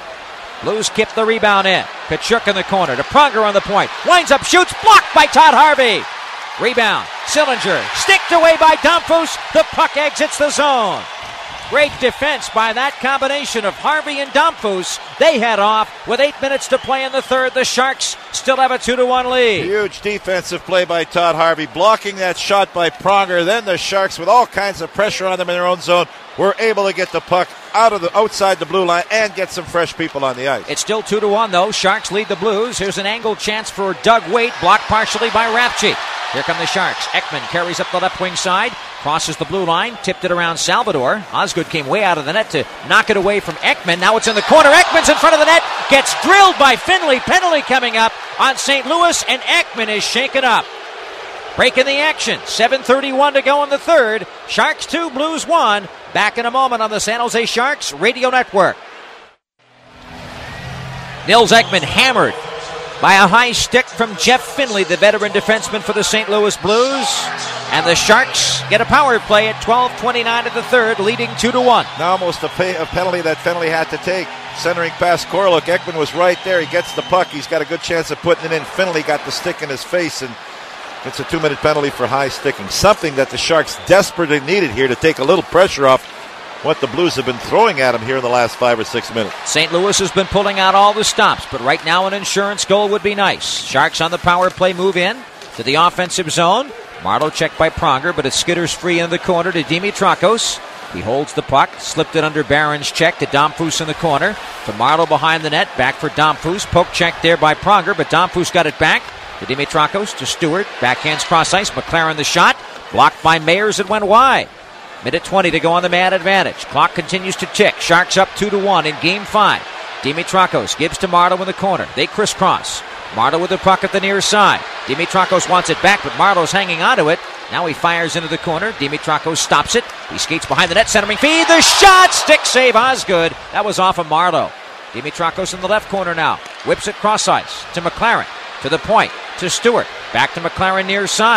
Blues kept the rebound in. Tkachuk in the corner to Pronger on the point. Winds up, shoots, blocked by Todd Harvey. Rebound, Sillinger, sticked away by Domfus. The puck exits the zone. Great defense by that combination of Harvey and Domfus. They head off with eight minutes to play in the third. The Sharks still have a two to one lead. Huge defensive play by Todd Harvey, blocking that shot by Pronger. Then the Sharks, with all kinds of pressure on them in their own zone, were able to get the puck out of the outside the blue line and get some fresh people on the ice. It's still two to one though. Sharks lead the Blues. Here's an angled chance for Doug Weight, blocked partially by Rathje. Here come the Sharks. Ekman carries up the left wing side, crosses the blue line, tipped it around Salvador. Osgood came way out of the net to knock it away from Ekman. Now it's in the corner. Ekman's in front of the net, gets drilled by Finley. Penalty coming up on Saint Louis, and Ekman is shaken up. Breaking the action. seven thirty-one to go in the third. Sharks two, Blues one. Back in a moment on the San Jose Sharks Radio Network. Nils Ekman hammered by a high stick from Jeff Finley, the veteran defenseman for the Saint Louis Blues. And the Sharks get a power play at twelve twenty-nine of the third, leading two to one. Now almost a, pay, a penalty that Finley had to take. Centering past Korlock. Ekman was right there. He gets the puck. He's got a good chance of putting it in. Finley got the stick in his face, and it's a two-minute penalty for high sticking. Something that the Sharks desperately needed here to take a little pressure off what the Blues have been throwing at him here in the last five or six minutes. Saint Louis has been pulling out all the stops, but right now an insurance goal would be nice. Sharks on the power play move in to the offensive zone. Marleau checked by Pronger, but it skitters free in the corner to Dimitrakos. He holds the puck, slipped it under Barron's check to Domfus in the corner. To Marleau behind the net, back for Domfus. Poke check there by Pronger, but Domfus got it back. To Dimitrakos, to Stewart, backhands cross ice. McLaren the shot, blocked by Mayers, it went wide. Minute twenty to go on the man advantage. Clock continues to tick. Sharks up two to one in game five. Dimitrakos gives to Marleau in the corner. They crisscross. Marleau with the puck at the near side. Dimitrakos wants it back, but Marleau's hanging onto it. Now he fires into the corner. Dimitrakos stops it. He skates behind the net, centering feed. The shot! Stick save, Osgood. That was off of Marleau. Dimitrakos in the left corner now. Whips it cross ice to McLaren. To the point. To Stewart. Back to McLaren near side.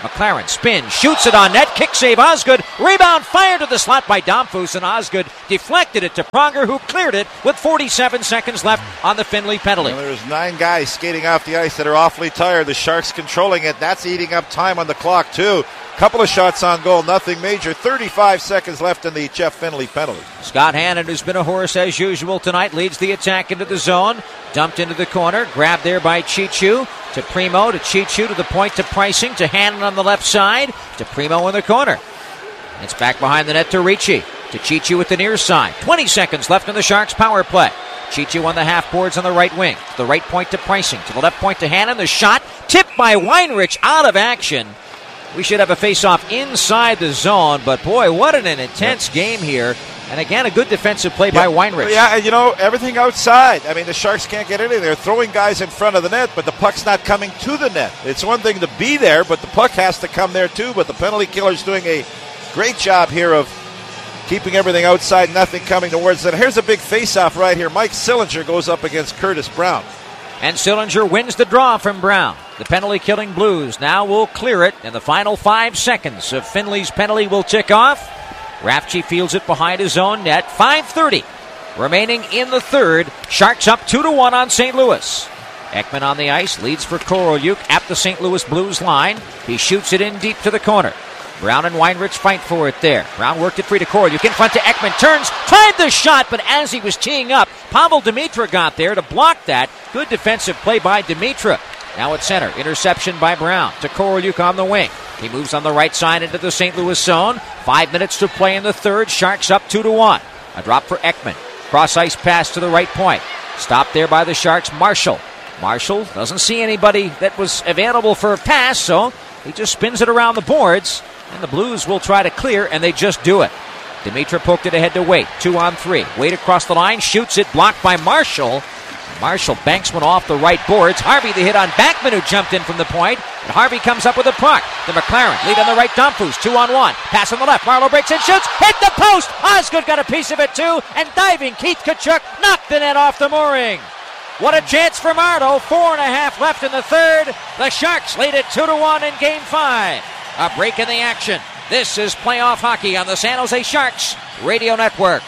McLaren spins, shoots it on net, kick save Osgood, rebound fired to the slot by Domfus, and Osgood deflected it to Pronger, who cleared it with forty-seven seconds left on the Finley penalty. Well, there's nine guys skating off the ice that are awfully tired. The Sharks controlling it. That's eating up time on the clock, too. Couple of shots on goal, nothing major. thirty-five seconds left in the Jeff Finley penalty. Scott Hannon, who's been a horse as usual tonight, leads the attack into the zone. Dumped into the corner, grabbed there by Chichu. To Primo, to Chichu, to the point, to Pricing, to Hannon on the left side, to Primo in the corner. It's back behind the net to Ricci. To Chichu at the near side. twenty seconds left in the Sharks' power play. Chichu on the half boards on the right wing. To the right point to Pricing. To the left point to Hannon. The shot tipped by Weinrich out of action. We should have a face-off inside the zone, but boy, what an intense game here. And again, a good defensive play yeah. by Weinrich. Yeah, and you know, everything outside. I mean, the Sharks can't get anything. They're throwing guys in front of the net, but the puck's not coming to the net. It's one thing to be there, but the puck has to come there too. But the penalty killer's doing a great job here of keeping everything outside, nothing coming towards it. Here's a big face-off right here. Mike Sillinger goes up against Curtis Brown. And Sillinger wins the draw from Brown. The penalty-killing Blues now will clear it, and the final five seconds of Finley's penalty will tick off. Rafchi fields it behind his own net. five thirty remaining in the third. Sharks up two to one on Saint Louis. Ekman on the ice, leads for Korolyuk at the Saint Louis Blues line. He shoots it in deep to the corner. Brown and Weinrich fight for it there. Brown worked it free to Korolyuk. In front to Ekman. Turns, tried the shot, but as he was teeing up, Pavel Dimitra got there to block that. Good defensive play by Dimitra. Now at center. Interception by Brown to Korolyuk on the wing. He moves on the right side into the Saint Louis zone. Five minutes to play in the third. Sharks up two to one. A drop for Ekman. Cross ice pass to the right point. Stopped there by the Sharks. Marshall. Marshall doesn't see anybody that was available for a pass, so he just spins it around the boards. And the Blues will try to clear, and they just do it. Dimitra poked it ahead to Waite. Two on three. Waite across the line, shoots it, blocked by Marshall. Marshall banks one off the right boards. Harvey the hit on Backman, who jumped in from the point. And Harvey comes up with a puck. The McLaren lead on the right. Domfus, two on one. Pass on the left. Marleau breaks and shoots. Hit the post. Osgood got a piece of it too. And diving Keith Tkachuk knocked the net off the mooring. What a chance for Marleau. Four and a half left in the third. The Sharks lead it two to one in game five. A break in the action. This is playoff hockey on the San Jose Sharks Radio Network.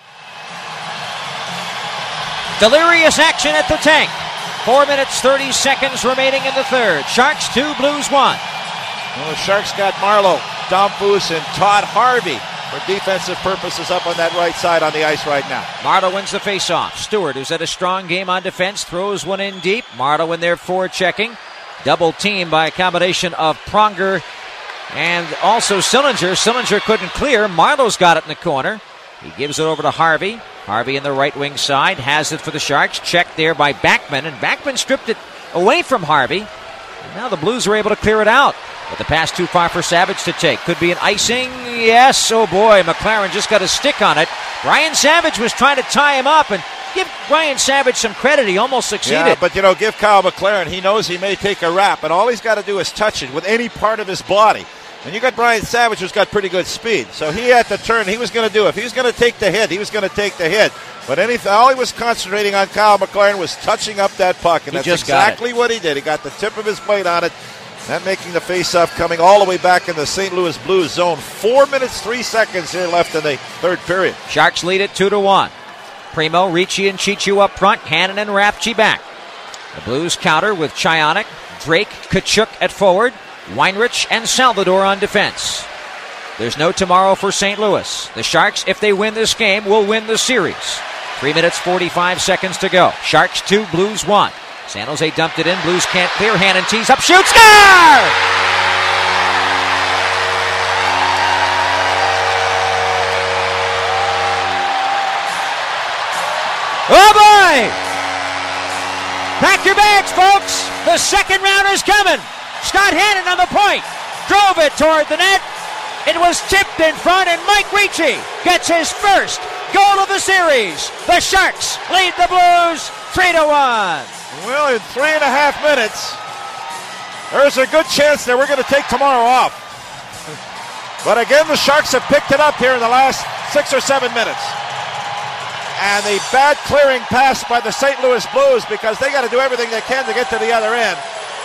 Delirious action at the tank. Four minutes, thirty seconds remaining in the third. Sharks two, Blues one. Well, the Sharks got Marleau, Domfus, and Todd Harvey for defensive purposes up on that right side on the ice right now. Marleau wins the faceoff. Stewart, who's had a strong game on defense, throws one in deep. Marleau in there forechecking. Double team by a combination of Pronger and also Sillinger. Sillinger couldn't clear. Marleau's got it in the corner. He gives it over to Harvey. Harvey in the right wing side has it for the Sharks. Checked there by Backman, and Backman stripped it away from Harvey. And now the Blues are able to clear it out. But the pass too far for Savage to take. Could be an icing. Yes. Oh boy, McLaren just got a stick on it. Brian Savage was trying to tie him up, and give Brian Savage some credit. He almost succeeded. Yeah, but you know, give Kyle McLaren. He knows he may take a wrap, and all he's got to do is touch it with any part of his body. And you got Brian Savage, who's got pretty good speed. So he had to turn. He was going to do it. If he was going to take the hit, he was going to take the hit. But anything, all he was concentrating on, Kyle McLaren, was touching up that puck. And he that's just exactly what he did. He got the tip of his blade on it. That making the face-off coming all the way back in the Saint Louis Blues zone. Four minutes, three seconds here left in the third period. Sharks lead it two to one. Primo, Ricci, and Chichu up front. Hannon and Rafchi back. The Blues counter with Chionik, Drake, Tkachuk at forward. Weinrich and Salvador on defense. There's no tomorrow for Saint Louis. The Sharks, if they win this game, will win the series. Three minutes, forty-five seconds to go. Sharks two, Blues one. San Jose dumped it in. Blues can't clear. Hannon tees up, shoots, score! Oh boy! Pack your bags, folks. The second rounder's coming. Scott Hannon on the point. Drove it toward the net. It was tipped in front, and Mike Ricci gets his first goal of the series. The Sharks lead the Blues three to one. Well, in three and a half minutes, there's a good chance that we're going to take tomorrow off. But again, the Sharks have picked it up here in the last six or seven minutes. And the bad clearing pass by the Saint Louis Blues, because they got to do everything they can to get to the other end,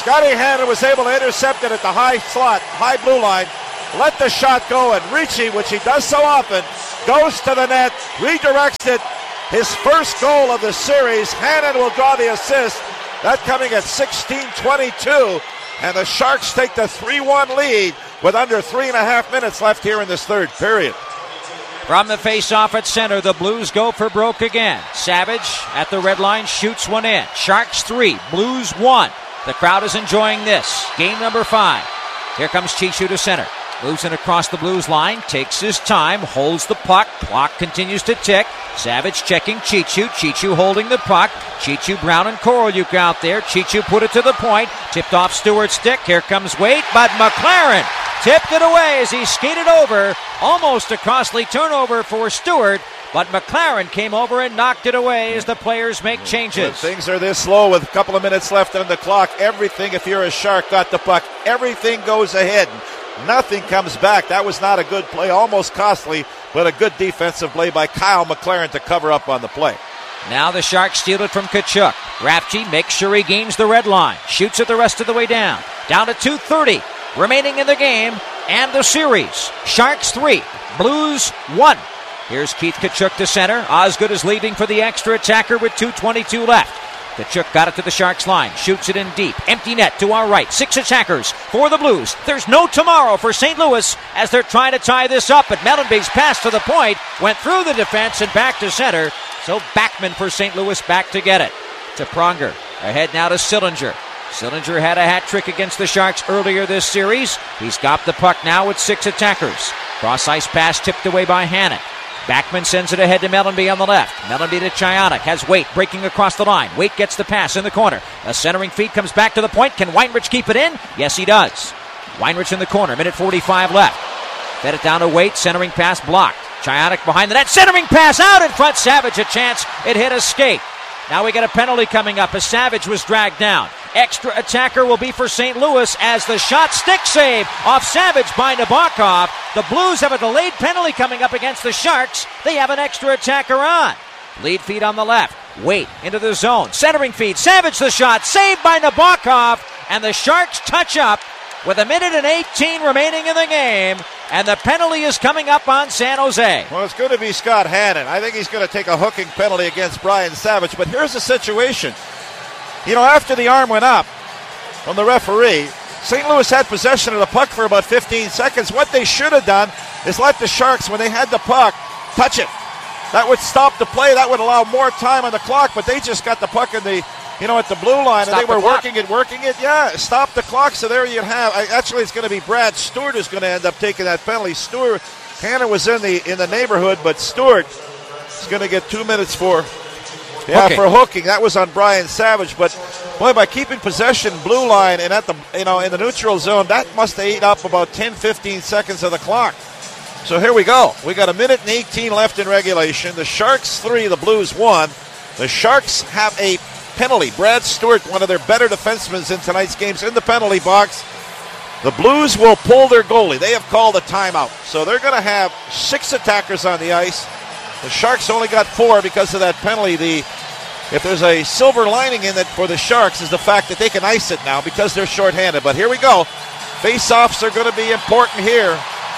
Scotty Hannon was able to intercept it at the high slot, high blue line, let the shot go, and Ricci, which he does so often, goes to the net, redirects it. His first goal of the series. Hannon will draw the assist. That coming at sixteen twenty-two. And the Sharks take the three one lead with under three and a half minutes left here in this third period. From the face-off at center, the Blues go for broke again. Savage at the red line shoots one in. Sharks three, Blues one. The crowd is enjoying this. Game number five. Here comes Chichu to center. Moves in across the Blues line, takes his time, holds the puck. Clock continues to tick. Savage checking Chichu. Chichu holding the puck. Chichu, Brown, and Korolyuk out there. Chichu put it to the point. Tipped off Stewart's stick. Here comes Waite, but McLaren tipped it away as he skated over. Almost a costly turnover for Stewart, but McLaren came over and knocked it away as the players make changes. When things are this slow with a couple of minutes left on the clock, everything, if you're a Shark, got the puck, everything goes ahead. Nothing comes back. That was not a good play, almost costly, but a good defensive play by Kyle McLaren to cover up on the play. Now the Sharks steal it from Tkachuk. Rafchi makes sure he gains the red line. Shoots it the rest of the way down. Down to two thirty remaining in the game and the series. Sharks three, Blues one. Here's Keith Tkachuk to center. Osgood is leaving for the extra attacker with two twenty-two left. Tkachuk got it to the Sharks line. Shoots it in deep. Empty net to our right. Six attackers for the Blues. There's no tomorrow for Saint Louis as they're trying to tie this up. But Mellenby's pass to the point went through the defense and back to center. So Backman for Saint Louis back to get it. To Pronger. Ahead now to Sillinger. Sillinger had a hat trick against the Sharks earlier this series. He's got the puck now with six attackers. Cross-ice pass tipped away by Hannon. Backman sends it ahead to Mellenby on the left. Mellenby to Chionic. Has Waite breaking across the line. Waite gets the pass in the corner. A centering feed comes back to the point. Can Weinrich keep it in? Yes, he does. Weinrich in the corner. Minute forty-five left. Fed it down to Waite. Centering pass blocked. Chionic behind the net. Centering pass out in front. Savage a chance. It hit a skate. Now we got a penalty coming up as Savage was dragged down. Extra attacker will be for Saint Louis as the shot stick save off Savage by Nabokov. The Blues have a delayed penalty coming up against the Sharks. They have an extra attacker on. Lead feed on the left. Waite into the zone. Centering feed. Savage the shot. Saved by Nabokov. And the Sharks touch up with a minute and eighteen remaining in the game. And the penalty is coming up on San Jose. Well, it's going to be Scott Hannon. I think he's going to take a hooking penalty against Brian Savage. But here's the situation. You know, after the arm went up from the referee, Saint Louis had possession of the puck for about fifteen seconds. What they should have done is let the Sharks, when they had the puck, touch it. That would stop the play. That would allow more time on the clock. But they just got the puck in the, you know, at the blue line, Stop and they were the working it, working it. Yeah, stop the clock. So there you have. I, actually, it's going to be Brad Stewart who's going to end up taking that penalty. Stewart, Hannon was in the in the neighborhood, but Stewart is going to get two minutes for. Yeah, okay. for hooking. That was on Brian Savage. But, boy, by keeping possession blue line and at the, you know, in the neutral zone, that must have eaten up about ten, fifteen seconds of the clock. So here we go. We got a minute and eighteen left in regulation. The Sharks three, the Blues one. The Sharks have a penalty. Brad Stewart, one of their better defensemen in tonight's games, in the penalty box. The Blues will pull their goalie. They have called a timeout. So they're going to have six attackers on the ice. The Sharks only got four because of that penalty. The If there's a silver lining in it for the Sharks is the fact that they can ice it now because they're shorthanded. But here we go. Face-offs are going to be important here.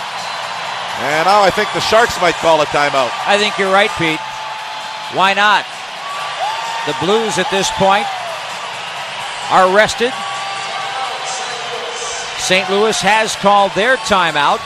And now I think the Sharks might call a timeout. I think you're right, Pete. Why not? The Blues at this point are rested. Saint Louis has called their timeout.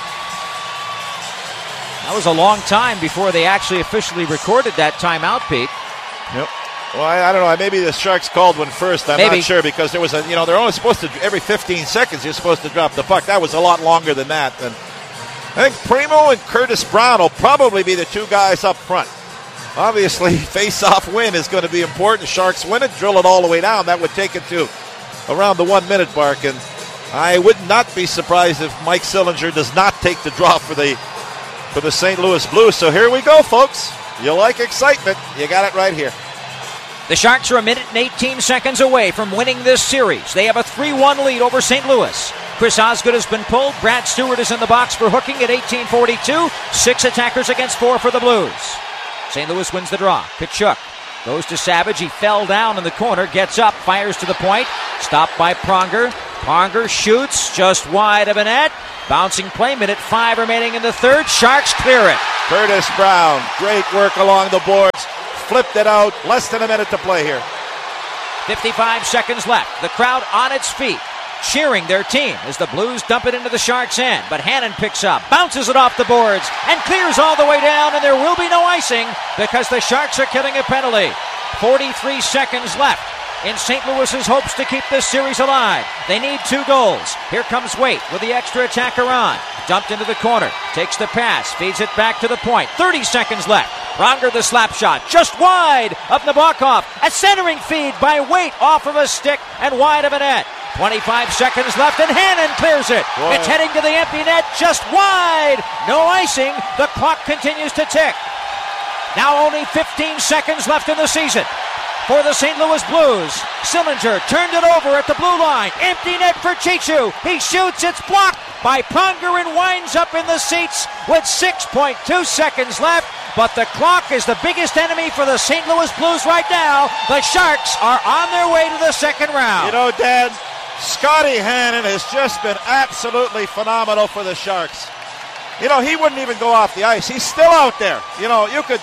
That was a long time before they actually officially recorded that timeout, Pete. Yep. Well, I, I don't know. Maybe the Sharks called one first. I'm Maybe. not sure because there was a, you know, they're only supposed to, every fifteen seconds, you're supposed to drop the puck. That was a lot longer than that. And I think Primo and Curtis Brown will probably be the two guys up front. Obviously, face-off win is going to be important. Sharks win it, drill it all the way down. That would take it to around the one-minute mark. And I would not be surprised if Mike Sillinger does not take the draw for the for the Saint Louis Blues. So here we go, folks. You like excitement. You got it right here. The Sharks are a minute and eighteen seconds away from winning this series. They have a three one lead over Saint Louis. Chris Osgood has been pulled. Brad Stewart is in the box for hooking at eighteen forty-two. Six attackers against four for the Blues. Saint Louis wins the draw. Tkachuk Goes to Savage. He fell down in the corner. Gets up. Fires to the point. Stopped by Pronger. Pronger shoots just wide of a net. Bouncing play. Minute five remaining in the third. Sharks clear it. Curtis Brown. Great work along the boards. Flipped it out. Less than a minute to play here. fifty-five seconds left. The crowd on its feet, cheering their team as the Blues dump it into the Sharks' end. But Hannon picks up, bounces it off the boards, and clears all the way down, and there will be no icing because the Sharks are killing a penalty. forty-three seconds left in Saint Louis's hopes to keep this series alive. They need two goals. Here comes Waite with the extra attacker on. Dumped into the corner, takes the pass, feeds it back to the point. thirty seconds left. Pronger the slap shot, just wide of Nabokov. A centering feed by Waite off of a stick and wide of a net. twenty-five seconds left and Hannon clears it. Boy. It's heading to the empty net, just wide. No icing. The clock continues to tick. Now only fifteen seconds left in the season for the Saint Louis Blues. Sillinger turned it over at the blue line. Empty net for Chichu. He shoots. It's blocked by Pronger and winds up in the seats with six point two seconds left. But the clock is the biggest enemy for the Saint Louis Blues right now. The Sharks are on their way to the second round. You know, Dan, Scotty Hannon has just been absolutely phenomenal for the Sharks. You know, he wouldn't even go off the ice. He's still out there. You know, you could...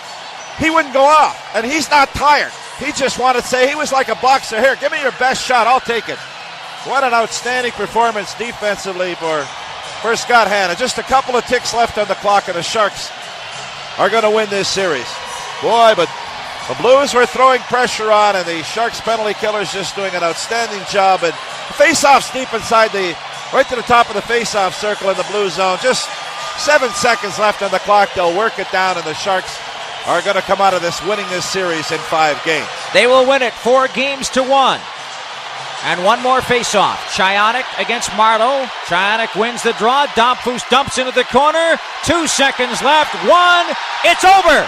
He wouldn't go off, and he's not tired. He just wanted to say, he was like a boxer. Here, give me your best shot. I'll take it. What an outstanding performance defensively for, for Scott Hannon. Just a couple of ticks left on the clock, and the Sharks are going to win this series. Boy, but the Blues were throwing pressure on, and the Sharks penalty killers just doing an outstanding job. And face-offs deep inside the, right to the top of the face-off circle in the blue zone. Just seven seconds left on the clock. They'll work it down, and the Sharks are going to come out of this winning this series in five games. They will win it four games to one. And one more face-off. Chionik against Marleau. Chionik wins the draw. Domfus dumps into the corner. Two seconds left. One. It's over.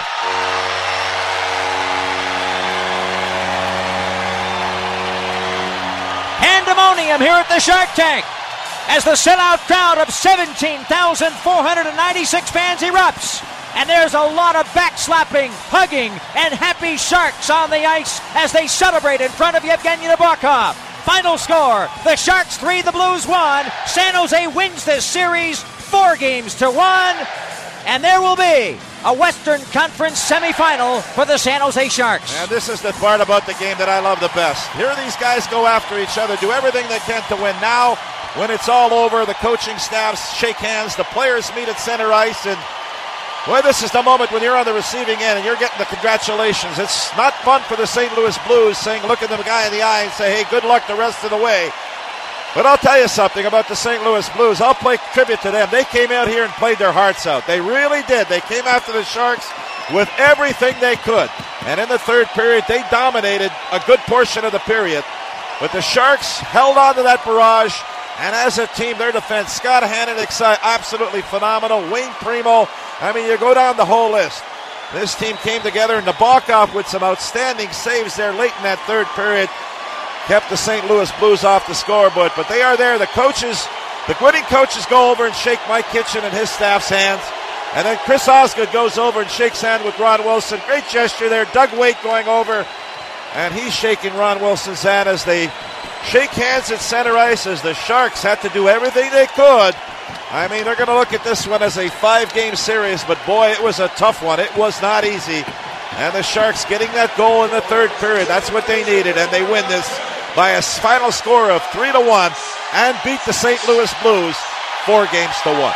Pandemonium here at the Shark Tank as the sellout crowd of seventeen thousand four hundred ninety-six fans erupts. And there's a lot of backslapping, hugging, and happy Sharks on the ice as they celebrate in front of Yevgeny Nabokov. Final score, the Sharks three, the Blues one. San Jose wins this series four games to one. And there will be a Western Conference semifinal for the San Jose Sharks. And this is the part about the game that I love the best. Here these guys go after each other, do everything they can to win. Now, when it's all over, the coaching staffs shake hands, the players meet at center ice, and boy, this is the moment when you're on the receiving end and you're getting the congratulations. It's not fun for the Saint Louis Blues saying, look at the guy in the eye and say, hey, good luck the rest of the way. But I'll tell you something about the Saint Louis Blues. I'll play tribute to them. They came out here and played their hearts out. They really did. They came after the Sharks with everything they could. And in the third period, they dominated a good portion of the period. But the Sharks held on to that barrage. And as a team, their defense, Scott Hannon, absolutely phenomenal. Wayne Primo, I mean, you go down the whole list. This team came together, and Nabokov with some outstanding saves there late in that third period kept the Saint Louis Blues off the scoreboard. But they are there. The coaches, the winning coaches go over and shake Mike Kitchen and his staff's hands. And then Chris Osgood goes over and shakes hands with Ron Wilson. Great gesture there. Doug Waite going over, and he's shaking Ron Wilson's hand as they shake hands at center ice as the Sharks had to do everything they could. I mean, they're going to look at this one as a five-game series, but boy, it was a tough one. It was not easy. And the Sharks getting that goal in the third period, that's what they needed, and they win this by a final score of three to one and beat the Saint Louis Blues four games to one.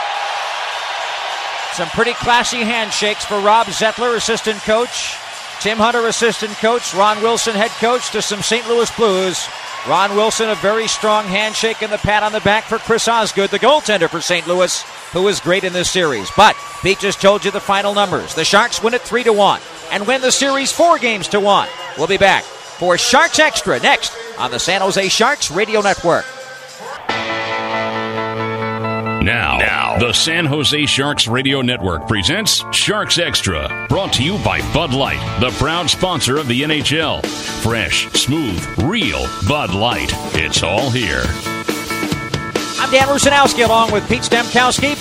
Some pretty classy handshakes for Rob Zettler, assistant coach. Tim Hunter, assistant coach. Ron Wilson, head coach, to some Saint Louis Blues. Ron Wilson, a very strong handshake and the pat on the back for Chris Osgood, the goaltender for Saint Louis, who was great in this series. But Pete just told you the final numbers. The Sharks win it three to one and win the series four games to one. We'll be back for Sharks Extra next on the San Jose Sharks Radio Network. Now, now, the San Jose Sharks Radio Network presents Sharks Extra, brought to you by Bud Light, the proud sponsor of the N H L. Fresh, smooth, real Bud Light. It's all here. I'm Dan Rusanowski along with Pete Stemkowski, back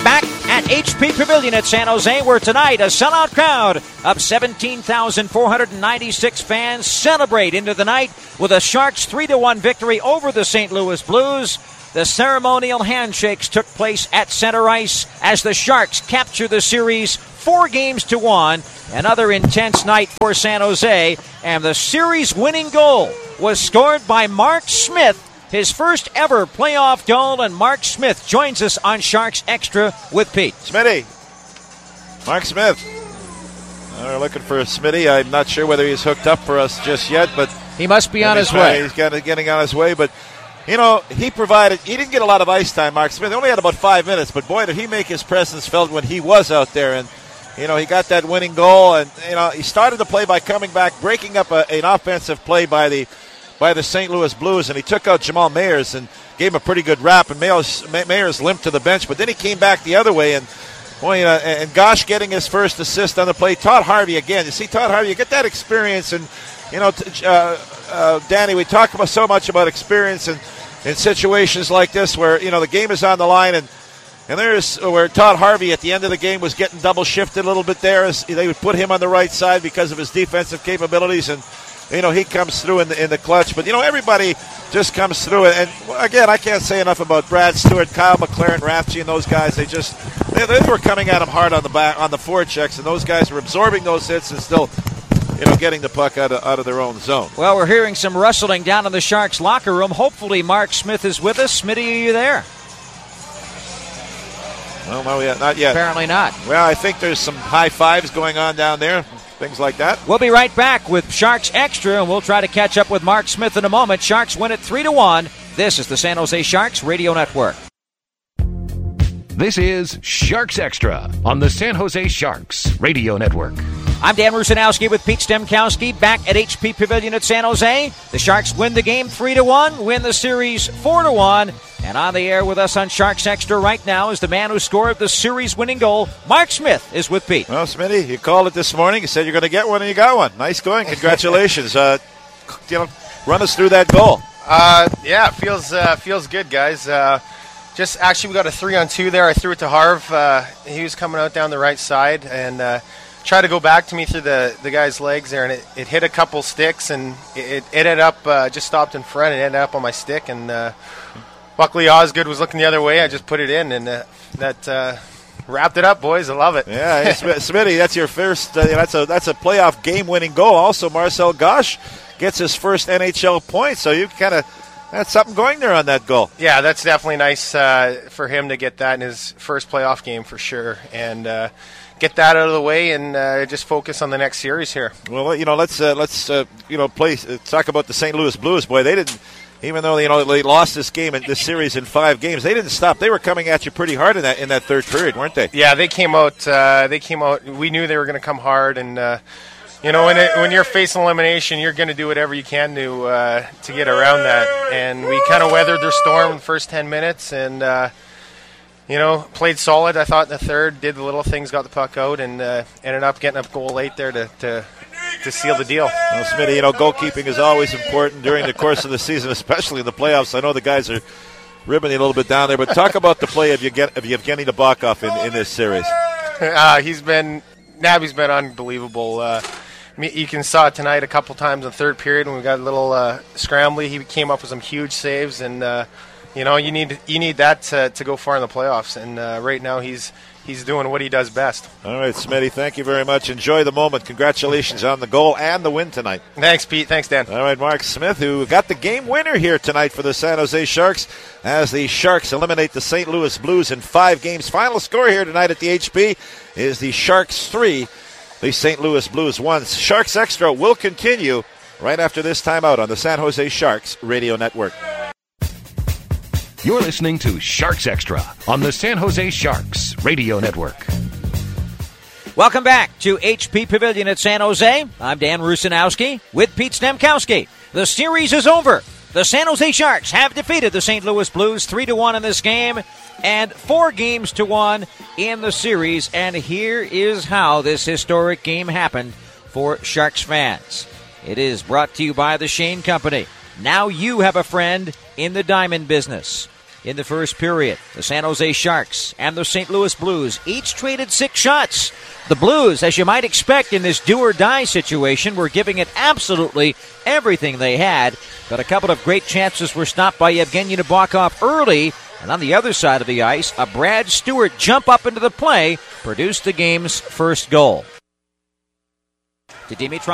at H P Pavilion at San Jose, where tonight a sellout crowd of seventeen thousand four hundred ninety-six fans celebrate into the night with a Sharks three to one victory over the Saint Louis Blues. The ceremonial handshakes took place at center ice as the Sharks capture the series four games to one. Another intense night for San Jose, and the series winning goal was scored by Mark Smith, his first ever playoff goal, and Mark Smith joins us on Sharks Extra with Pete. Smitty. Mark Smith. We're looking for Smitty. I'm not sure whether he's hooked up for us just yet, but he must be on his way. He's getting on his way, but you know, he provided, he didn't get a lot of ice time, Mark Smith. He only had about five minutes, but boy, did he make his presence felt when he was out there. And, you know, he got that winning goal, and, you know, he started the play by coming back, breaking up a, an offensive play by the by the Saint Louis Blues, and he took out Jamal Mayers and gave him a pretty good wrap, and Mayers, Mayers limped to the bench, but then he came back the other way, and, boy, you know, and Gosh getting his first assist on the play. Todd Harvey again. You see, Todd Harvey, you get that experience, and, you know, uh, uh, Danny, we talk about so much about experience and in situations like this where, you know, the game is on the line, and and there's where Todd Harvey at the end of the game was getting double shifted a little bit there. As they would put him on the right side because of his defensive capabilities, and, you know, he comes through in the, in the clutch. But, you know, everybody just comes through. And, again, I can't say enough about Brad Stewart, Kyle McLaren, Rafsky, and those guys. They just they, they were coming at him hard on the back, on the forward checks, and those guys were absorbing those hits and still, you know, getting the puck out of, out of their own zone. Well, we're hearing some rustling down in the Sharks locker room. Hopefully Mark Smith is with us. Smitty, are you there? Well, no, yet, not yet. Apparently not. Well, I think there's some high fives going on down there, things like that. We'll be right back with Sharks Extra, and we'll try to catch up with Mark Smith in a moment. Sharks win it three to one. This is the San Jose Sharks Radio Network. This is Sharks Extra on the San Jose Sharks Radio Network. I'm Dan Rusanowski with Pete Stemkowski back at H P Pavilion at San Jose. The Sharks win the game three to one, win the series four to one. And on the air with us on Sharks Extra right now is the man who scored the series-winning goal. Mark Smith is with Pete. Well, Smitty, you called it this morning. You said you're going to get one, and you got one. Nice going. Congratulations. uh, you know, run us through that goal. Uh, yeah, it feels uh, feels good, guys. Uh, just actually, we got a three on two there. I threw it to Harv. Uh, he was coming out down the right side and uh, tried to go back to me through the, the guy's legs there, and it, it hit a couple sticks, and it, it ended up uh, just stopped in front and ended up on my stick. And uh, luckily, Osgood was looking the other way. I just put it in, and uh, that uh, wrapped it up, boys. I love it. Yeah, hey, Smitty, that's your first. Uh, that's a that's a playoff game-winning goal. Also, Marcel Gosh gets his first N H L point, so you kind of. That's something going there on that goal. Yeah, that's definitely nice uh, for him to get that in his first playoff game for sure, and uh, get that out of the way and uh, just focus on the next series here. Well, you know, let's uh, let's uh, you know play uh, talk about the Saint Louis Blues. Boy, they didn't, even though you know they lost this game and this series in five games, they didn't stop. They were coming at you pretty hard in that in that third period, weren't they? Yeah, they came out. Uh, they came out. We knew they were going to come hard, and. Uh, You know, when, it, when you're facing elimination, you're going to do whatever you can to uh, to get around that. And we kind of weathered their storm in the first ten minutes and, uh, you know, played solid, I thought, in the third, did the little things, got the puck out, and uh, ended up getting a goal late there to, to, to seal the deal. Well, Smitty, you know, goalkeeping is always important during the course of the season, especially in the playoffs. I know the guys are ribbing you a little bit down there, but talk about the play of Yevgeny Nabokov in, in this series. Uh, he's been – Nabby's been unbelievable. Uh You can saw it tonight a couple times in the third period when we got a little uh, scrambly. He came up with some huge saves, and uh, you know you need you need that to, to go far in the playoffs. And uh, right now he's he's doing what he does best. All right, Smitty, thank you very much. Enjoy the moment. Congratulations on the goal and the win tonight. Thanks, Pete. Thanks, Dan. All right, Mark Smith, who got the game winner here tonight for the San Jose Sharks as the Sharks eliminate the Saint Louis Blues in five games. Final score here tonight at the H P is the Sharks three. The Saint Louis Blues won. Sharks Extra will continue right after this timeout on the San Jose Sharks Radio Network. You're listening to Sharks Extra on the San Jose Sharks Radio Network. Welcome back to H P Pavilion at San Jose. I'm Dan Rusanowski with Pete Stemkowski. The series is over. The San Jose Sharks have defeated the Saint Louis Blues three to one in this game and four games to one in the series. And here is how this historic game happened for Sharks fans. It is brought to you by the Shane Company. Now you have a friend in the diamond business. in the first period. The San Jose Sharks and the Saint Louis Blues each traded six shots. The Blues, as you might expect in this do-or-die situation, were giving it absolutely everything they had, but a couple of great chances were stopped by Evgeny Nabokov early, and on the other side of the ice, a Brad Stewart jump up into the play produced the game's first goal. To Dimitrov.